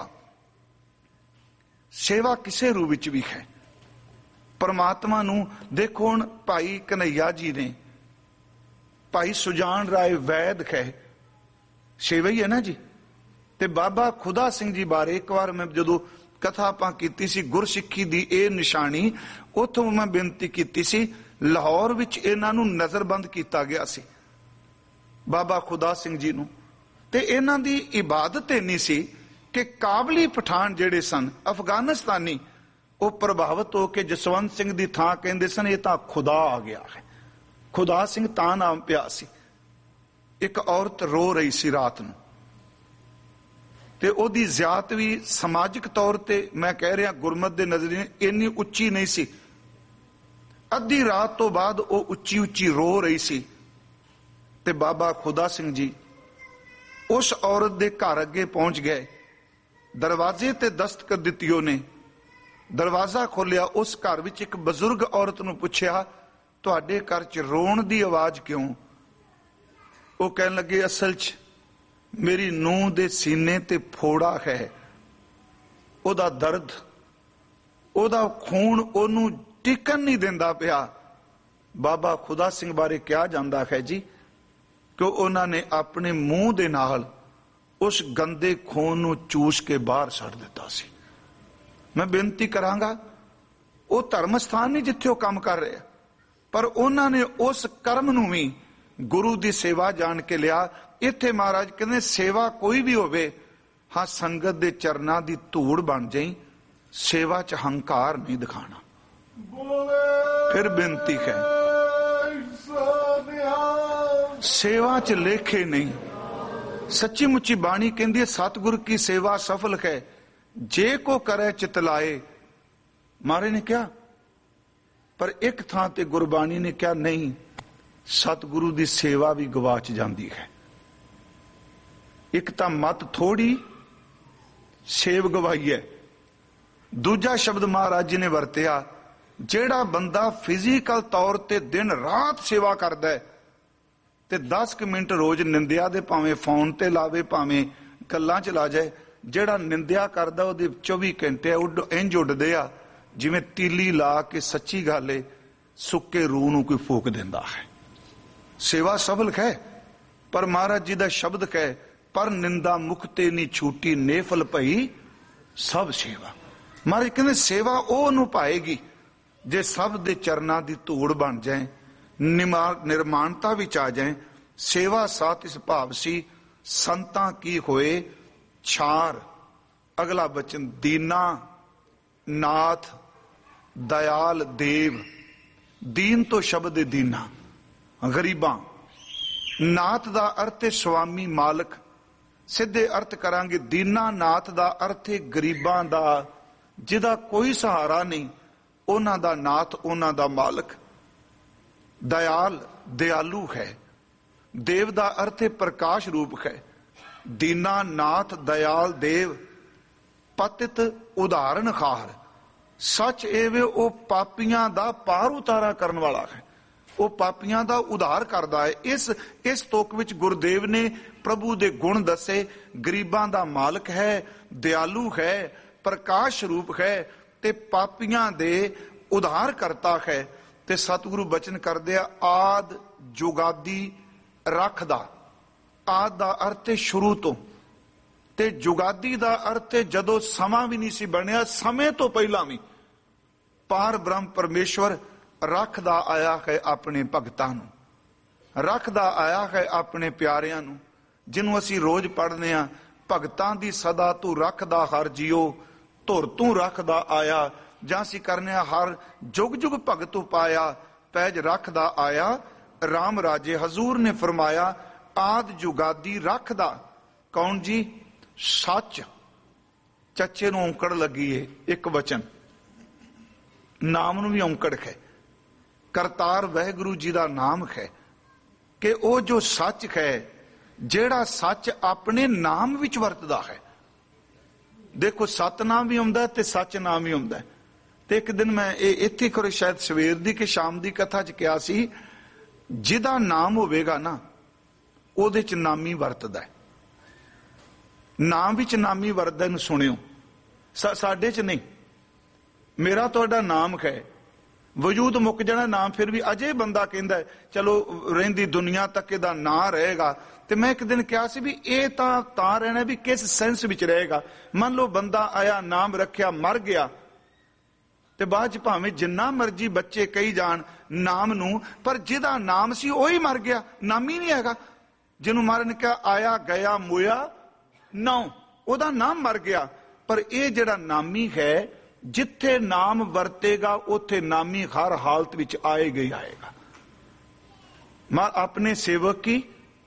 ਸੇਵਾ ਕਿਸੇ ਰੂਪ ਵਿੱਚ ਵੀ ਹੈ। ਪਰਮਾਤਮਾ ਨੂੰ ਦੇਖੋ, ਹੁਣ ਭਾਈ ਕਨਈਆ ਜੀ ਨੇ, ਭਾਈ ਸੁਜਾਨ ਰਾਏ ਵੈਦ ਹੈ, ਸੇਵਾ ਹੀ ਹੈ ਨਾ ਜੀ। ਤੇ ਬਾਬਾ ਖੁਦਾ ਸਿੰਘ ਜੀ ਬਾਰੇ ਇੱਕ ਵਾਰ ਮੈਂ ਜਦੋਂ ਕਥਾ ਆਪਾਂ ਕੀਤੀ ਸੀ, ਗੁਰਸਿੱਖੀ ਦੀ ਇਹ ਨਿਸ਼ਾਨੀ, ਉੱਥੋਂ ਮੈਂ ਬੇਨਤੀ ਕੀਤੀ ਸੀ, ਲਾਹੌਰ ਵਿੱਚ ਇਹਨਾਂ ਨੂੰ ਨਜ਼ਰਬੰਦ ਕੀਤਾ ਗਿਆ ਸੀ, ਬਾਬਾ ਖੁਦਾ ਸਿੰਘ ਜੀ ਨੂੰ। ਤੇ ਇਹਨਾਂ ਦੀ ਇਬਾਦਤ ਇੰਨੀ ਸੀ ਕਿ ਕਾਬਲੀ ਪਠਾਨ ਜਿਹੜੇ ਸਨ, ਅਫਗਾਨਿਸਤਾਨੀ, ਉਹ ਪ੍ਰਭਾਵਿਤ ਹੋ ਕੇ ਜਸਵੰਤ ਸਿੰਘ ਦੀ ਥਾਂ ਕਹਿੰਦੇ ਸਨ, ਇਹ ਤਾਂ ਖੁਦਾ ਆ ਗਿਆ ਹੈ। ਖੁਦਾ ਸਿੰਘ ਤਾਂ ਨਾਮ ਪਿਆ ਸੀ। ਇੱਕ ਔਰਤ ਰੋ ਰਹੀ ਸੀ ਰਾਤ ਨੂੰ, ਤੇ ਉਹਦੀ ਜ਼ਿਆਤ ਵੀ ਸਮਾਜਿਕ ਤੌਰ ਤੇ, ਮੈਂ ਕਹਿ ਰਿਹਾ ਗੁਰਮਤ ਦੇ ਨਜ਼ਰੀਏ, ਇੰਨੀ ਉੱਚੀ ਨਹੀਂ ਸੀ। ਅੱਧੀ ਰਾਤ ਤੋਂ ਬਾਅਦ ਉਹ ਉੱਚੀ ਉੱਚੀ ਰੋ ਰਹੀ ਸੀ। ਤੇ ਬਾਬਾ ਖੁਦਾ ਸਿੰਘ ਜੀ ਉਸ ਔਰਤ ਦੇ ਘਰ ਅੱਗੇ ਪਹੁੰਚ ਗਏ। ਦਰਵਾਜ਼ੇ ਤੇ ਦਸਤਕ ਦਿੱਤੀ ਉਹਨੇ, ਦਰਵਾਜ਼ਾ ਖੋਲਿਆ। ਉਸ ਘਰ ਵਿੱਚ ਇੱਕ ਬਜ਼ੁਰਗ ਔਰਤ ਨੂੰ ਪੁੱਛਿਆ, ਤੁਹਾਡੇ ਘਰ 'ਚ ਰੋਣ ਦੀ ਆਵਾਜ਼ ਕਿਉਂ? ਉਹ ਕਹਿਣ ਲੱਗੇ, ਅਸਲ 'ਚ ਮੇਰੀ ਨੂੰਹ ਦੇ ਸੀਨੇ ਤੇ ਫੋੜਾ ਹੈ, ਉਹਦਾ ਦਰਦ, ਉਹਦਾ ਖੂਨ ਉਹਨੂੰ ਟਿਕਣ ਨਹੀਂ ਦਿੰਦਾ ਪਿਆ। ਬਾਬਾ ਖੁਦਾ ਸਿੰਘ ਬਾਰੇ ਕਿਹਾ ਜਾਂਦਾ ਹੈ ਜੀ ਕਿ ਉਹਨਾਂ ਨੇ ਆਪਣੇ ਮੂੰਹ ਦੇ ਨਾਲ ਉਸ ਗੰਦੇ ਖੂਨ ਨੂੰ ਚੂਸ ਕੇ ਬਾਹਰ ਛੱਡ ਦਿੱਤਾ ਸੀ। ਮੈਂ ਬੇਨਤੀ ਕਰਾਂਗਾ, ਉਹ ਧਰਮ ਸਥਾਨ ਨਹੀਂ ਜਿੱਥੇ ਉਹ ਕੰਮ ਕਰ ਰਹੇ, ਪਰ ਉਹਨਾਂ ਨੇ ਉਸ ਕਰਮ ਨੂੰ ਵੀ ਗੁਰੂ ਦੀ ਸੇਵਾ ਜਾਣ ਕੇ ਲਿਆ। ਇੱਥੇ ਮਹਾਰਾਜ ਕਹਿੰਦੇ, ਸੇਵਾ ਕੋਈ ਵੀ ਹੋਵੇ, ਹਾਂ ਸੰਗਤ ਦੇ ਚਰਨਾਂ ਦੀ ਧੂੜ ਬਣ ਜਾਈ, ਸੇਵਾ 'ਚ ਹੰਕਾਰ ਨਹੀਂ ਦਿਖਾਣਾ। ਫਿਰ ਬੇਨਤੀ ਹੈ, ਸੇਵਾ 'ਚ ਲੇਖੇ ਨਹੀਂ। ਸੱਚੀ ਮੁੱਚੀ ਬਾਣੀ ਕਹਿੰਦੀ ਹੈ, ਸਤਿਗੁਰ ਕੀ ਸੇਵਾ ਸਫਲ ਹੈ, ਜੇ ਕੋ ਕਰੇ ਚਿਤ ਲਾਏ। ਮਹਾਰਾਜ ਨੇ ਕਿਹਾ, ਪਰ ਇੱਕ ਥਾਂ ਤੇ ਗੁਰਬਾਣੀ ਨੇ ਕਿਹਾ, ਨਹੀਂ, ਸਤਿਗੁਰੂ ਦੀ ਸੇਵਾ ਵੀ ਗਵਾਚ ਜਾਂਦੀ ਹੈ। ਇੱਕ ਤਾਂ ਮਤ ਥੋੜੀ, ਸੇਵ ਗਵਾਈ ਹੈ। ਦੂਜਾ ਸ਼ਬਦ ਮਹਾਰਾਜ ਜੀ ਨੇ ਵਰਤਿਆ, ਜਿਹੜਾ ਬੰਦਾ ਫਿਜ਼ੀਕਲ ਤੌਰ ਤੇ ਦਿਨ ਰਾਤ ਸੇਵਾ ਕਰਦਾ ਹੈ ਤੇ 10 ਮਿੰਟ ਰੋਜ਼ ਨਿੰਦਿਆ ਦੇ, ਭਾਵੇਂ ਫੋਨ ਤੇ ਲਾਵੇ, ਭਾਵੇਂ ਗੱਲਾਂ ਚ ਲਾ ਜਾਏ, ਜਿਹੜਾ ਨਿੰਦਿਆ ਕਰਦਾ ਉਹਦੇ 24 ਘੰਟੇ ਇੰਜ ਉੱਡਦੇ ਆ ਜਿਵੇਂ ਤੀਲੀ ਲਾ ਕੇ, ਸੱਚੀ ਗੱਲ ਏ, ਸੁੱਕੇ ਰੂਹ ਨੂੰ ਕੋਈ ਫੂਕ ਦਿੰਦਾ ਹੈ। ਸੇਵਾ ਸਫਲ ਹੈ, ਪਰ ਮਹਾਰਾਜ ਜੀ ਦਾ ਸ਼ਬਦ ਹੈ, ਪਰ ਨਿੰਦਾ ਮੁਕਤੇ ਨੀ ਛੂਟੀ, ਨੇਫਲ ਭਈ ਸਭ ਸੇਵਾ। ਮਹਾਰਾਜ ਕਹਿੰਦੇ, ਸੇਵਾ ਉਹ ਨੂੰ ਪਾਏਗੀ ਜੇ ਸਭ ਦੇ ਚਰਨਾਂ ਦੀ ਧੂੜ ਬਣ ਜਾਏ, ਨਿਰਮਾਣਤਾ ਵਿੱਚ ਆ ਜਾਏ। ਸੇਵਾ ਸਾਥ ਇਸ ਭਾਵ ਸੀ, ਸੰਤਾਂ ਕੀ ਹੋਏ ਛਾਰ। ਅਗਲਾ ਬਚਨ, ਦੀਨਾ ਨਾਥ ਦਇਆਲ ਦੇਵ। ਦੀਨ ਤੋਂ ਸ਼ਬਦ ਦੀਨਾ, ਗਰੀਬਾਂ। ਨਾਥ ਦਾ ਅਰਥ ਹੈ ਸੁਆਮੀ, ਮਾਲਕ। ਸਿੱਧੇ ਅਰਥ ਕਰਾਂਗੇ, ਦੀਨਾ ਨਾਥ ਦਾ ਅਰਥ ਹੈ ਗਰੀਬਾਂ ਦਾ, ਜਿਹਦਾ ਕੋਈ ਸਹਾਰਾ ਨਹੀਂ, ਉਹਨਾਂ ਦਾ ਨਾਥ, ਉਹਨਾਂ ਦਾ ਮਾਲਕ। ਦਇਆਲ ਦਿਆਲੂ ਹੈ। ਦੇਵ ਦਾ ਅਰਥ ਹੈ ਪ੍ਰਕਾਸ਼ ਰੂਪ ਹੈ। ਦੀਨਾ ਨਾਥ ਦਇਆਲ ਦੇਵ, ਪਤਿਤ ਉਦਾਹਰਨ ਖਾਰ। ਸੱਚ ਇਹ ਵੇ ਉਹ ਪਾਪੀਆਂ ਦਾ ਪਾਰ ਉਤਾਰਾ ਕਰਨ ਵਾਲਾ ਹੈ, ਉਹ ਪਾਪੀਆਂ ਦਾ ਉਧਾਰ ਕਰਦਾ ਹੈ। ਇਸ ਤੁਕ ਵਿੱਚ ਗੁਰਦੇਵ ਨੇ ਪ੍ਰਭੂ ਦੇ ਗੁਣ ਦੱਸੇ। ਗਰੀਬਾਂ ਦਾ ਮਾਲਕ ਹੈ, ਦਿਆਲੂ ਹੈ, ਪ੍ਰਕਾਸ਼ ਰੂਪ ਹੈ ਤੇ ਪਾਪੀਆਂ ਦੇ ਉਧਾਰ ਕਰਤਾ ਹੈ। ਤੇ ਸਤਿਗੁਰੂ ਬਚਨ ਕਰਦੇ ਆ, ਆਦ ਜੁਗਾਦੀ ਰੱਖਦਾ। ਆਦ ਦਾ ਅਰਥ ਹੈ ਸ਼ੁਰੂ ਤੋਂ, ਤੇ ਜੁਗਾਦੀ ਦਾ ਅਰਥ ਹੈ ਜਦੋਂ ਸਮਾਂ ਵੀ ਨਹੀਂ ਸੀ ਬਣਿਆ, ਸਮੇਂ ਤੋਂ ਪਹਿਲਾਂ ਵੀ ਪਾਰ ਬ੍ਰਹਮ ਪਰਮੇਸ਼ਵਰ ਰੱਖਦਾ ਆਇਆ ਹੈ ਆਪਣੇ ਭਗਤਾਂ ਨੂੰ, ਰੱਖਦਾ ਆਇਆ ਹੈ ਆਪਣੇ ਪਿਆਰਿਆਂ ਨੂੰ। ਜਿਹਨੂੰ ਅਸੀਂ ਰੋਜ਼ ਪੜ੍ਹਦੇ ਹਾਂ, ਭਗਤਾਂ ਦੀ ਸਦਾ ਤੂੰ ਰੱਖਦਾ ਹਰ ਜੀਓ, ਧੁਰ ਤੂੰ ਰੱਖਦਾ ਆਇਆ। ਜਾਂ ਅਸੀਂ ਕਰਨੇ ਆ, ਹਰ ਜੁਗ ਜੁਗ ਭਗਤੂ ਪਾਇਆ, ਪੈਜ ਰੱਖਦਾ ਆਇਆ ਰਾਮ ਰਾਜੇ। ਹਜ਼ੂਰ ਨੇ ਫਰਮਾਇਆ, ਆਦ ਜੁਗਾਦੀ ਰੱਖਦਾ। ਕੌਣ ਜੀ? ਸੱਚ। ਚੱਚੇ ਨੂੰ ਔਂਕੜ ਲੱਗੀ ਏ, ਇੱਕ ਵਚਨ। ਨਾਮ ਨੂੰ ਵੀ ਔਂਕੜ ਹੈ। ਕਰਤਾਰ ਵਾਹਿਗੁਰੂ ਜੀ ਦਾ ਨਾਮ ਹੈ ਕਿ ਉਹ ਜੋ ਸੱਚ ਹੈ, ਜਿਹੜਾ ਸੱਚ ਆਪਣੇ ਨਾਮ ਵਿੱਚ ਵਰਤਦਾ ਹੈ। ਦੇਖੋ, ਸਤਨਾਮ ਵੀ ਆਉਂਦਾ ਤੇ ਸੱਚ ਨਾਮ ਵੀ ਆਉਂਦਾ। ਤੇ ਇੱਕ ਦਿਨ ਮੈਂ ਇਹ ਇੱਥੇ ਕਰੋ, ਸ਼ਾਇਦ ਸਵੇਰ ਦੀ ਕਿ ਸ਼ਾਮ ਦੀ ਕਥਾ 'ਚ ਕਿਹਾ ਸੀ, ਜਿਹਦਾ ਨਾਮ ਹੋਵੇਗਾ ਨਾ, ਉਹਦੇ 'ਚ ਨਾਮੀ ਵਰਤਦਾ ਹੈ। ਨਾਮ ਵਿੱਚ ਨਾਮੀ ਵਰਤਦਾ, ਇਹਨੂੰ ਸੁਣਿਓ। ਸਾਡੇ 'ਚ ਨਹੀਂ। ਮੇਰਾ ਤੁਹਾਡਾ ਨਾਮ ਹੈ, ਵਜੂਦ ਮੁੱਕ ਜਾਣਾ ਨਾਮ, ਫਿਰ ਵੀ ਅਜੇ ਬੰਦਾ ਕਹਿੰਦਾ ਚਲੋ ਰਹਿੰਦੀ ਦੁਨੀਆ ਤੱਕ ਇਹਦਾ ਨਾਂ ਰਹੇਗਾ। ਤੇ ਮੈਂ ਇੱਕ ਦਿਨ ਕਿਹਾ ਸੀ ਵੀ ਇਹ ਤਾਂ ਰਹਿਣਾ ਵੀ ਕਿਸ ਸੈਂਸ ਵਿੱਚ ਰਹੇਗਾ। ਮੰਨ ਲਓ ਬੰਦਾ ਆਇਆ, ਨਾਮ ਰੱਖਿਆ, ਮਰ ਗਿਆ, ਤੇ ਬਾਅਦ ਚ ਭਾਵੇਂ ਜਿੰਨਾ ਮਰਜੀ ਬੱਚੇ ਕਹੀ ਜਾਣ ਨਾਮ ਨੂੰ, ਪਰ ਜਿਹਦਾ ਨਾਮ ਸੀ ਉਹੀ ਮਰ ਗਿਆ, ਨਾਮੀ ਨਹੀਂ ਹੈਗਾ। ਜਿਹਨੂੰ ਮਾਰਨ ਕਿਹਾ ਆਇਆ ਗਿਆ ਮੋਇਆ ਨੌ, ਉਹਦਾ ਨਾਮ ਮਰ ਗਿਆ। ਪਰ ਇਹ ਜਿਹੜਾ ਨਾਮੀ ਹੈ, ਜਿੱਥੇ ਨਾਮ ਵਰਤੇਗਾ ਉੱਥੇ ਨਾਮੀ ਹਰ ਹਾਲਤ ਵਿੱਚ ਆਏਗਾ ਹੀ ਆਏਗਾ। ਮਾਂ ਆਪਣੇ ਸੇਵਕ ਕੀ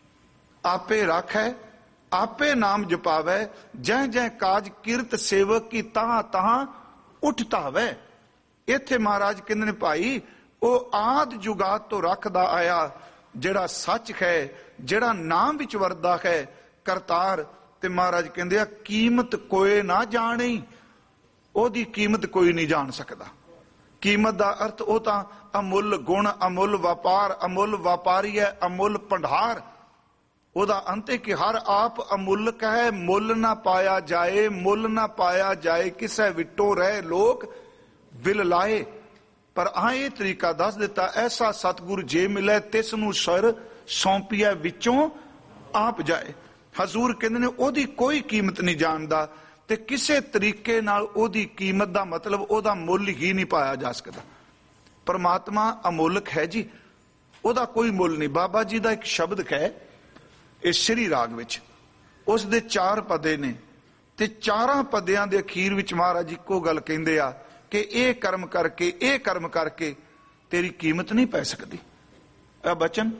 ਆਪੇ ਰੱਖੈ, ਆਪੇ ਨਾਮ ਜਪਾਵੈ। ਜੈ ਜੈ ਕਾਜ ਕਿਰਤ ਸੇਵਕ ਕੀ ਤਹਾਂ ਤਹਾਂ ਉੱਠਤਾਵੈ। ਇੱਥੇ ਮਹਾਰਾਜ ਕਹਿੰਦੇ ਨੇ, ਭਾਈ ਉਹ ਆਦ ਜੁਗਾਤ ਤੋਂ ਰੱਖਦਾ ਆਇਆ, ਜਿਹੜਾ ਸੱਚ ਹੈ, ਜਿਹੜਾ ਨਾਮ ਵਿੱਚ ਵਰਦਾ ਹੈ, ਕਰਤਾਰ। ਤੇ ਮਹਾਰਾਜ ਕਹਿੰਦੇ ਆ, ਕੀਮਤ ਕੋਏ ਨਾ ਜਾਣੀ। ਉਹਦੀ ਕੀਮਤ ਕੋਈ ਨਹੀਂ ਜਾਣ ਸਕਦਾ। ਕੀਮਤ ਦਾ ਅਰਥ ਉਹ ਤਾਂ ਅਮੁੱਲ ਗੁਣ, ਅਮੁੱਲ ਵਪਾਰ, ਅਮੁੱਲ ਵਪਾਰੀ ਹੈ, ਅਮੁੱਲ ਭੰਡਾਰ। ਉਹਦਾ ਅੰਤ ਹੈ ਕਿ ਹਰ ਆਪ ਅਮੁੱਲਕ ਹੈ, ਮੁੱਲ ਨਾ ਪਾਇਆ ਜਾਏ, ਮੁੱਲ ਨਾ ਪਾਇਆ ਜਾਏ, ਕਿਸੇ ਵਿਟੋ ਰਹਿ ਲੋਕ ਵਿਲ ਲਾਏ। ਪਰ ਇਹ ਤਰੀਕਾ ਦੱਸ ਦਿੱਤਾ, ਐਸਾ ਸਤਿਗੁਰ ਜੇ ਮਿਲੇ, ਤਿਸ ਨੂੰ ਸਰ ਸੌਂਪੀਆ ਵਿੱਚੋਂ ਆਪ ਜਾਏ। ਹਜ਼ੂਰ ਕਹਿੰਦੇ ਨੇ ਉਹਦੀ ਕੋਈ ਕੀਮਤ ਨਹੀਂ ਜਾਣਦਾ, ਤੇ ਕਿਸੇ ਤਰੀਕੇ ਨਾਲ ਉਹਦੀ ਕੀਮਤ ਦਾ ਮਤਲਬ ਉਹਦਾ ਮੁੱਲ ਹੀ ਨਹੀਂ ਪਾਇਆ ਜਾ ਸਕਦਾ। ਪਰਮਾਤਮਾ ਅਮੁੱਲਕ ਹੈ ਜੀ, ਉਹਦਾ ਕੋਈ ਮੁੱਲ ਨਹੀਂ। ਬਾਬਾ ਜੀ ਦਾ ਇੱਕ ਸ਼ਬਦ ਹੈ ਇਸ ਸ਼੍ਰੀ ਰਾਗ ਵਿੱਚ, ਉਸ ਦੇ 4 ਪਦੇ ਨੇ, ਤੇ 4 ਪਦਿਆਂ ਦੇ ਅਖੀਰ ਵਿੱਚ ਮਹਾਰਾਜ ਇੱਕੋ ਗੱਲ ਕਹਿੰਦੇ ਆ ਕਿ ਇਹ ਕਰਮ ਕਰਕੇ, ਇਹ ਕਰਮ ਕਰਕੇ ਤੇਰੀ ਕੀਮਤ ਨਹੀਂ ਪੈ ਸਕਦੀ। ਇਹ ਬਚਨ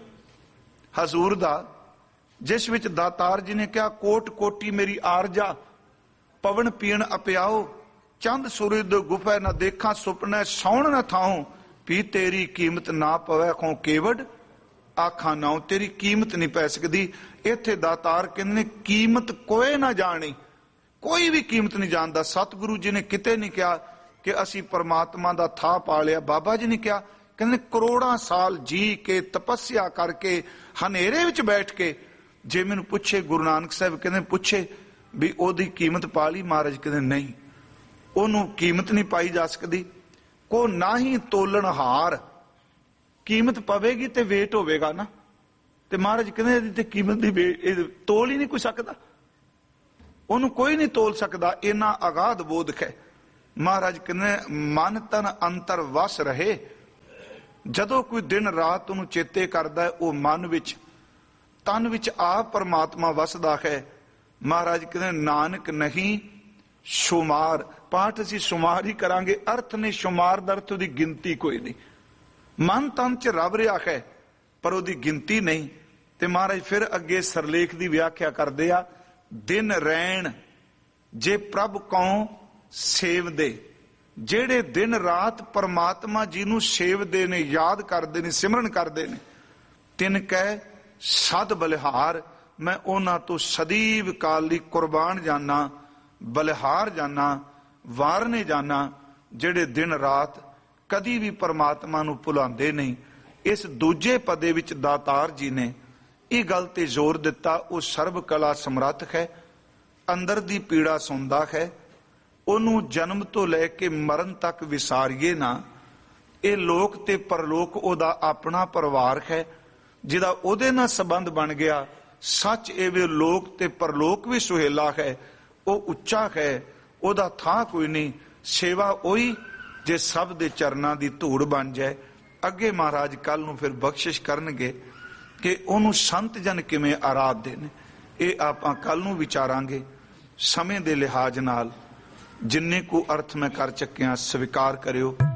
ਹਜ਼ੂਰ ਦਾ, ਜਿਸ ਵਿੱਚ ਦਾਤਾਰ ਜੀ ਨੇ ਕਿਹਾ, ਕੋਟ ਕੋਟੀ ਮੇਰੀ ਆਰਜਾ, ਪਵਨ ਪੀਣ ਅਪਿਆਓ, ਚੰਦ ਸੂਰਜ ਗੁਫੈ ਨਾ ਦੇਖਾਂ, ਸੁਪਨੇ ਸੌਣ ਨਾ ਥਾਉ, ਵੀ ਤੇਰੀ ਕੀਮਤ ਨਾ ਪਵੈ ਖੋ ਕੇਵਡ ਆਖਾਂ ਨਾਉ। ਤੇਰੀ ਕੀਮਤ ਨਹੀਂ ਪੈ ਸਕਦੀ। ਇੱਥੇ ਦਾਤਾਰ ਕਹਿੰਦੇ ਨੇ, ਕੀਮਤ ਕੋਏ ਨਾ ਜਾਣੀ। ਕੋਈ ਵੀ ਕੀਮਤ ਨਹੀਂ ਜਾਣਦਾ। ਸਤਿਗੁਰੂ ਜੀ ਨੇ ਕਿਤੇ ਨਹੀਂ ਕਿਹਾ ਕਿ ਅਸੀਂ ਪਰਮਾਤਮਾ ਦਾ ਥਾਂ ਪਾ ਲਿਆ। ਬਾਬਾ ਜੀ ਨੇ ਕਿਹਾ, ਕਹਿੰਦੇ ਕਰੋੜਾਂ ਸਾਲ ਜੀ ਕੇ ਤਪੱਸਿਆ ਕਰਕੇ ਹਨੇਰੇ ਵਿੱਚ ਬੈਠ ਕੇ ਜੇ ਮੈਨੂੰ ਪੁੱਛੇ, ਗੁਰੂ ਨਾਨਕ ਸਾਹਿਬ ਕਹਿੰਦੇ ਪੁੱਛੇ ਵੀ ਉਹਦੀ ਕੀਮਤ ਪਾ ਲਈ? ਮਹਾਰਾਜ ਕਹਿੰਦੇ ਨਹੀਂ, ਉਹਨੂੰ ਕੀਮਤ ਨਹੀਂ ਪਾਈ ਜਾ ਸਕਦੀ। ਕੋ ਨਾ ਹੀ ਤੋਲਣ ਹਾਰ, ਕੀਮਤ ਪਵੇਗੀ ਤੇ ਵੇਟ ਹੋਵੇਗਾ ਨਾ। ਤੇ ਮਹਾਰਾਜ ਕਹਿੰਦੇ ਇਹਦੀ ਤੇ ਕੀਮਤ ਦੀ ਤੋਲ ਹੀ ਨਹੀਂ ਕੋਈ ਸਕਦਾ, ਉਹਨੂੰ ਕੋਈ ਨਹੀਂ ਤੋਲ ਸਕਦਾ। ਇੰਨਾ ਅਗਾਧ ਬੋਧ ਹੈ। ਮਹਾਰਾਜ ਕਹਿੰਦੇ ਮਨ ਤਨ ਅੰਤਰ ਵਸ ਰਹੇ। ਜਦੋਂ ਕੋਈ ਦਿਨ ਰਾਤ ਉਹਨੂੰ ਚੇਤੇ ਕਰਦਾ ਹੈ, ਉਹ ਮਨ ਵਿੱਚ ਤਨ ਵਿੱਚ ਆਪ ਪਰਮਾਤਮਾ ਵਸਦਾ ਹੈ। ਮਹਾਰਾਜ ਕਹਿੰਦੇ ਨਾਨਕ ਨਹੀਂ ਸ਼ੁਮਾਰ। ਪਾਠ ਅਸੀਂ ਸ਼ੁਮਾਰ ਹੀ ਕਰਾਂਗੇ, ਅਰਥ ਨੇ ਸ਼ੁਮਾਰ ਦਾ ਅਰਥ ਉਹਦੀ ਗਿਣਤੀ ਕੋਈ ਨਹੀਂ। ਮਨ ਤਨ ਚ ਰਵ ਰਿਹਾ ਹੈ ਪਰ ਉਹਦੀ ਗਿਣਤੀ ਨਹੀਂ। ਤੇ ਮਹਾਰਾਜ ਫਿਰ ਅੱਗੇ ਸਰਲੇਖ ਦੀ ਵਿਆਖਿਆ ਕਰਦੇ ਆ, ਦਿਨ ਰੈਣ ਜੇ ਪ੍ਰਭ ਕਉ ਸੇਵਦੇ। ਜਿਹੜੇ ਦਿਨ ਰਾਤ ਪਰਮਾਤਮਾ ਜੀ ਨੂੰ ਸੇਵਦੇ ਨੇ, ਯਾਦ ਕਰਦੇ ਨੇ, ਸਿਮਰਨ ਕਰਦੇ ਨੇ, ਤਿਨ ਕਹਿ ਸਦ ਬਲਿਹਾਰ। ਮੈਂ ਉਹਨਾਂ ਤੋਂ ਸਦੀਵ ਕਾਲ ਲਈ ਕੁਰਬਾਨ ਜਾਨਾ, ਬਲਿਹਾਰ ਜਾਨਾ, ਵਾਰਨੇ ਜਾਨਾ, ਜਿਹੜੇ ਦਿਨ ਰਾਤ ਕਦੀ ਵੀ ਪਰਮਾਤਮਾ ਨੂੰ ਭੁਲਾਉਂਦੇ ਨਹੀਂ। ਇਸ ਦੂਜੇ ਪਦੇ ਵਿੱਚ ਦਾਤਾਰ ਜੀ ਨੇ ਇਹ ਗੱਲ ਤੇ ਜ਼ੋਰ ਦਿੱਤਾ, ਉਹ ਸਰਬ ਕਲਾ ਸਮਰੱਥ ਹੈ, ਅੰਦਰ ਦੀ ਪੀੜਾ ਸੁਣਦਾ ਹੈ, ਉਹਨੂੰ ਜਨਮ ਤੋਂ ਲੈ ਕੇ ਮਰਨ ਤੱਕ ਵਿਸਾਰੀਏ ਨਾ। ਇਹ ਲੋਕ ਤੇ ਪਰਲੋਕ ਉਹਦਾ ਆਪਣਾ ਪਰਿਵਾਰ ਹੈ, ਜਿਹਦਾ ਉਹਦੇ ਨਾਲ ਸੰਬੰਧ ਬਣ ਗਿਆ। ਸੱਚ ਇਹ ਲੋਕ ਤੇ ਪਰਲੋਕ ਵੀ ਸੁਹੇਲਾ ਹੈ, ਉਹ ਉੱਚਾ ਹੈ, ਉਹਦਾ ਥਾਂ ਕੋਈ ਨਹੀਂ। ਸੇਵਾ ਉਹੀ ਜੇ ਸਭ ਦੇ ਚਰਨਾਂ ਦੀ ਧੂੜ ਬਣ ਜਾਏ। ਅੱਗੇ ਮਹਾਰਾਜ ਕੱਲ ਨੂੰ ਫਿਰ ਬਖਸ਼ਿਸ਼ ਕਰਨਗੇ ਕਿ ਉਹਨੂੰ ਸੰਤ ਜਨ ਕਿਵੇਂ ਆਰਾਧਦੇ ਨੇ। ਇਹ ਆਪਾਂ ਕੱਲ ਨੂੰ ਵਿਚਾਰਾਂਗੇ। ਸਮੇਂ ਦੇ ਲਿਹਾਜ਼ ਨਾਲ ਜਿੰਨੇ ਕੁ ਅਰਥ ਮੈਂ ਕਰ ਚੱਕਿਆ ਸਵੀਕਾਰ ਕਰਿਓ।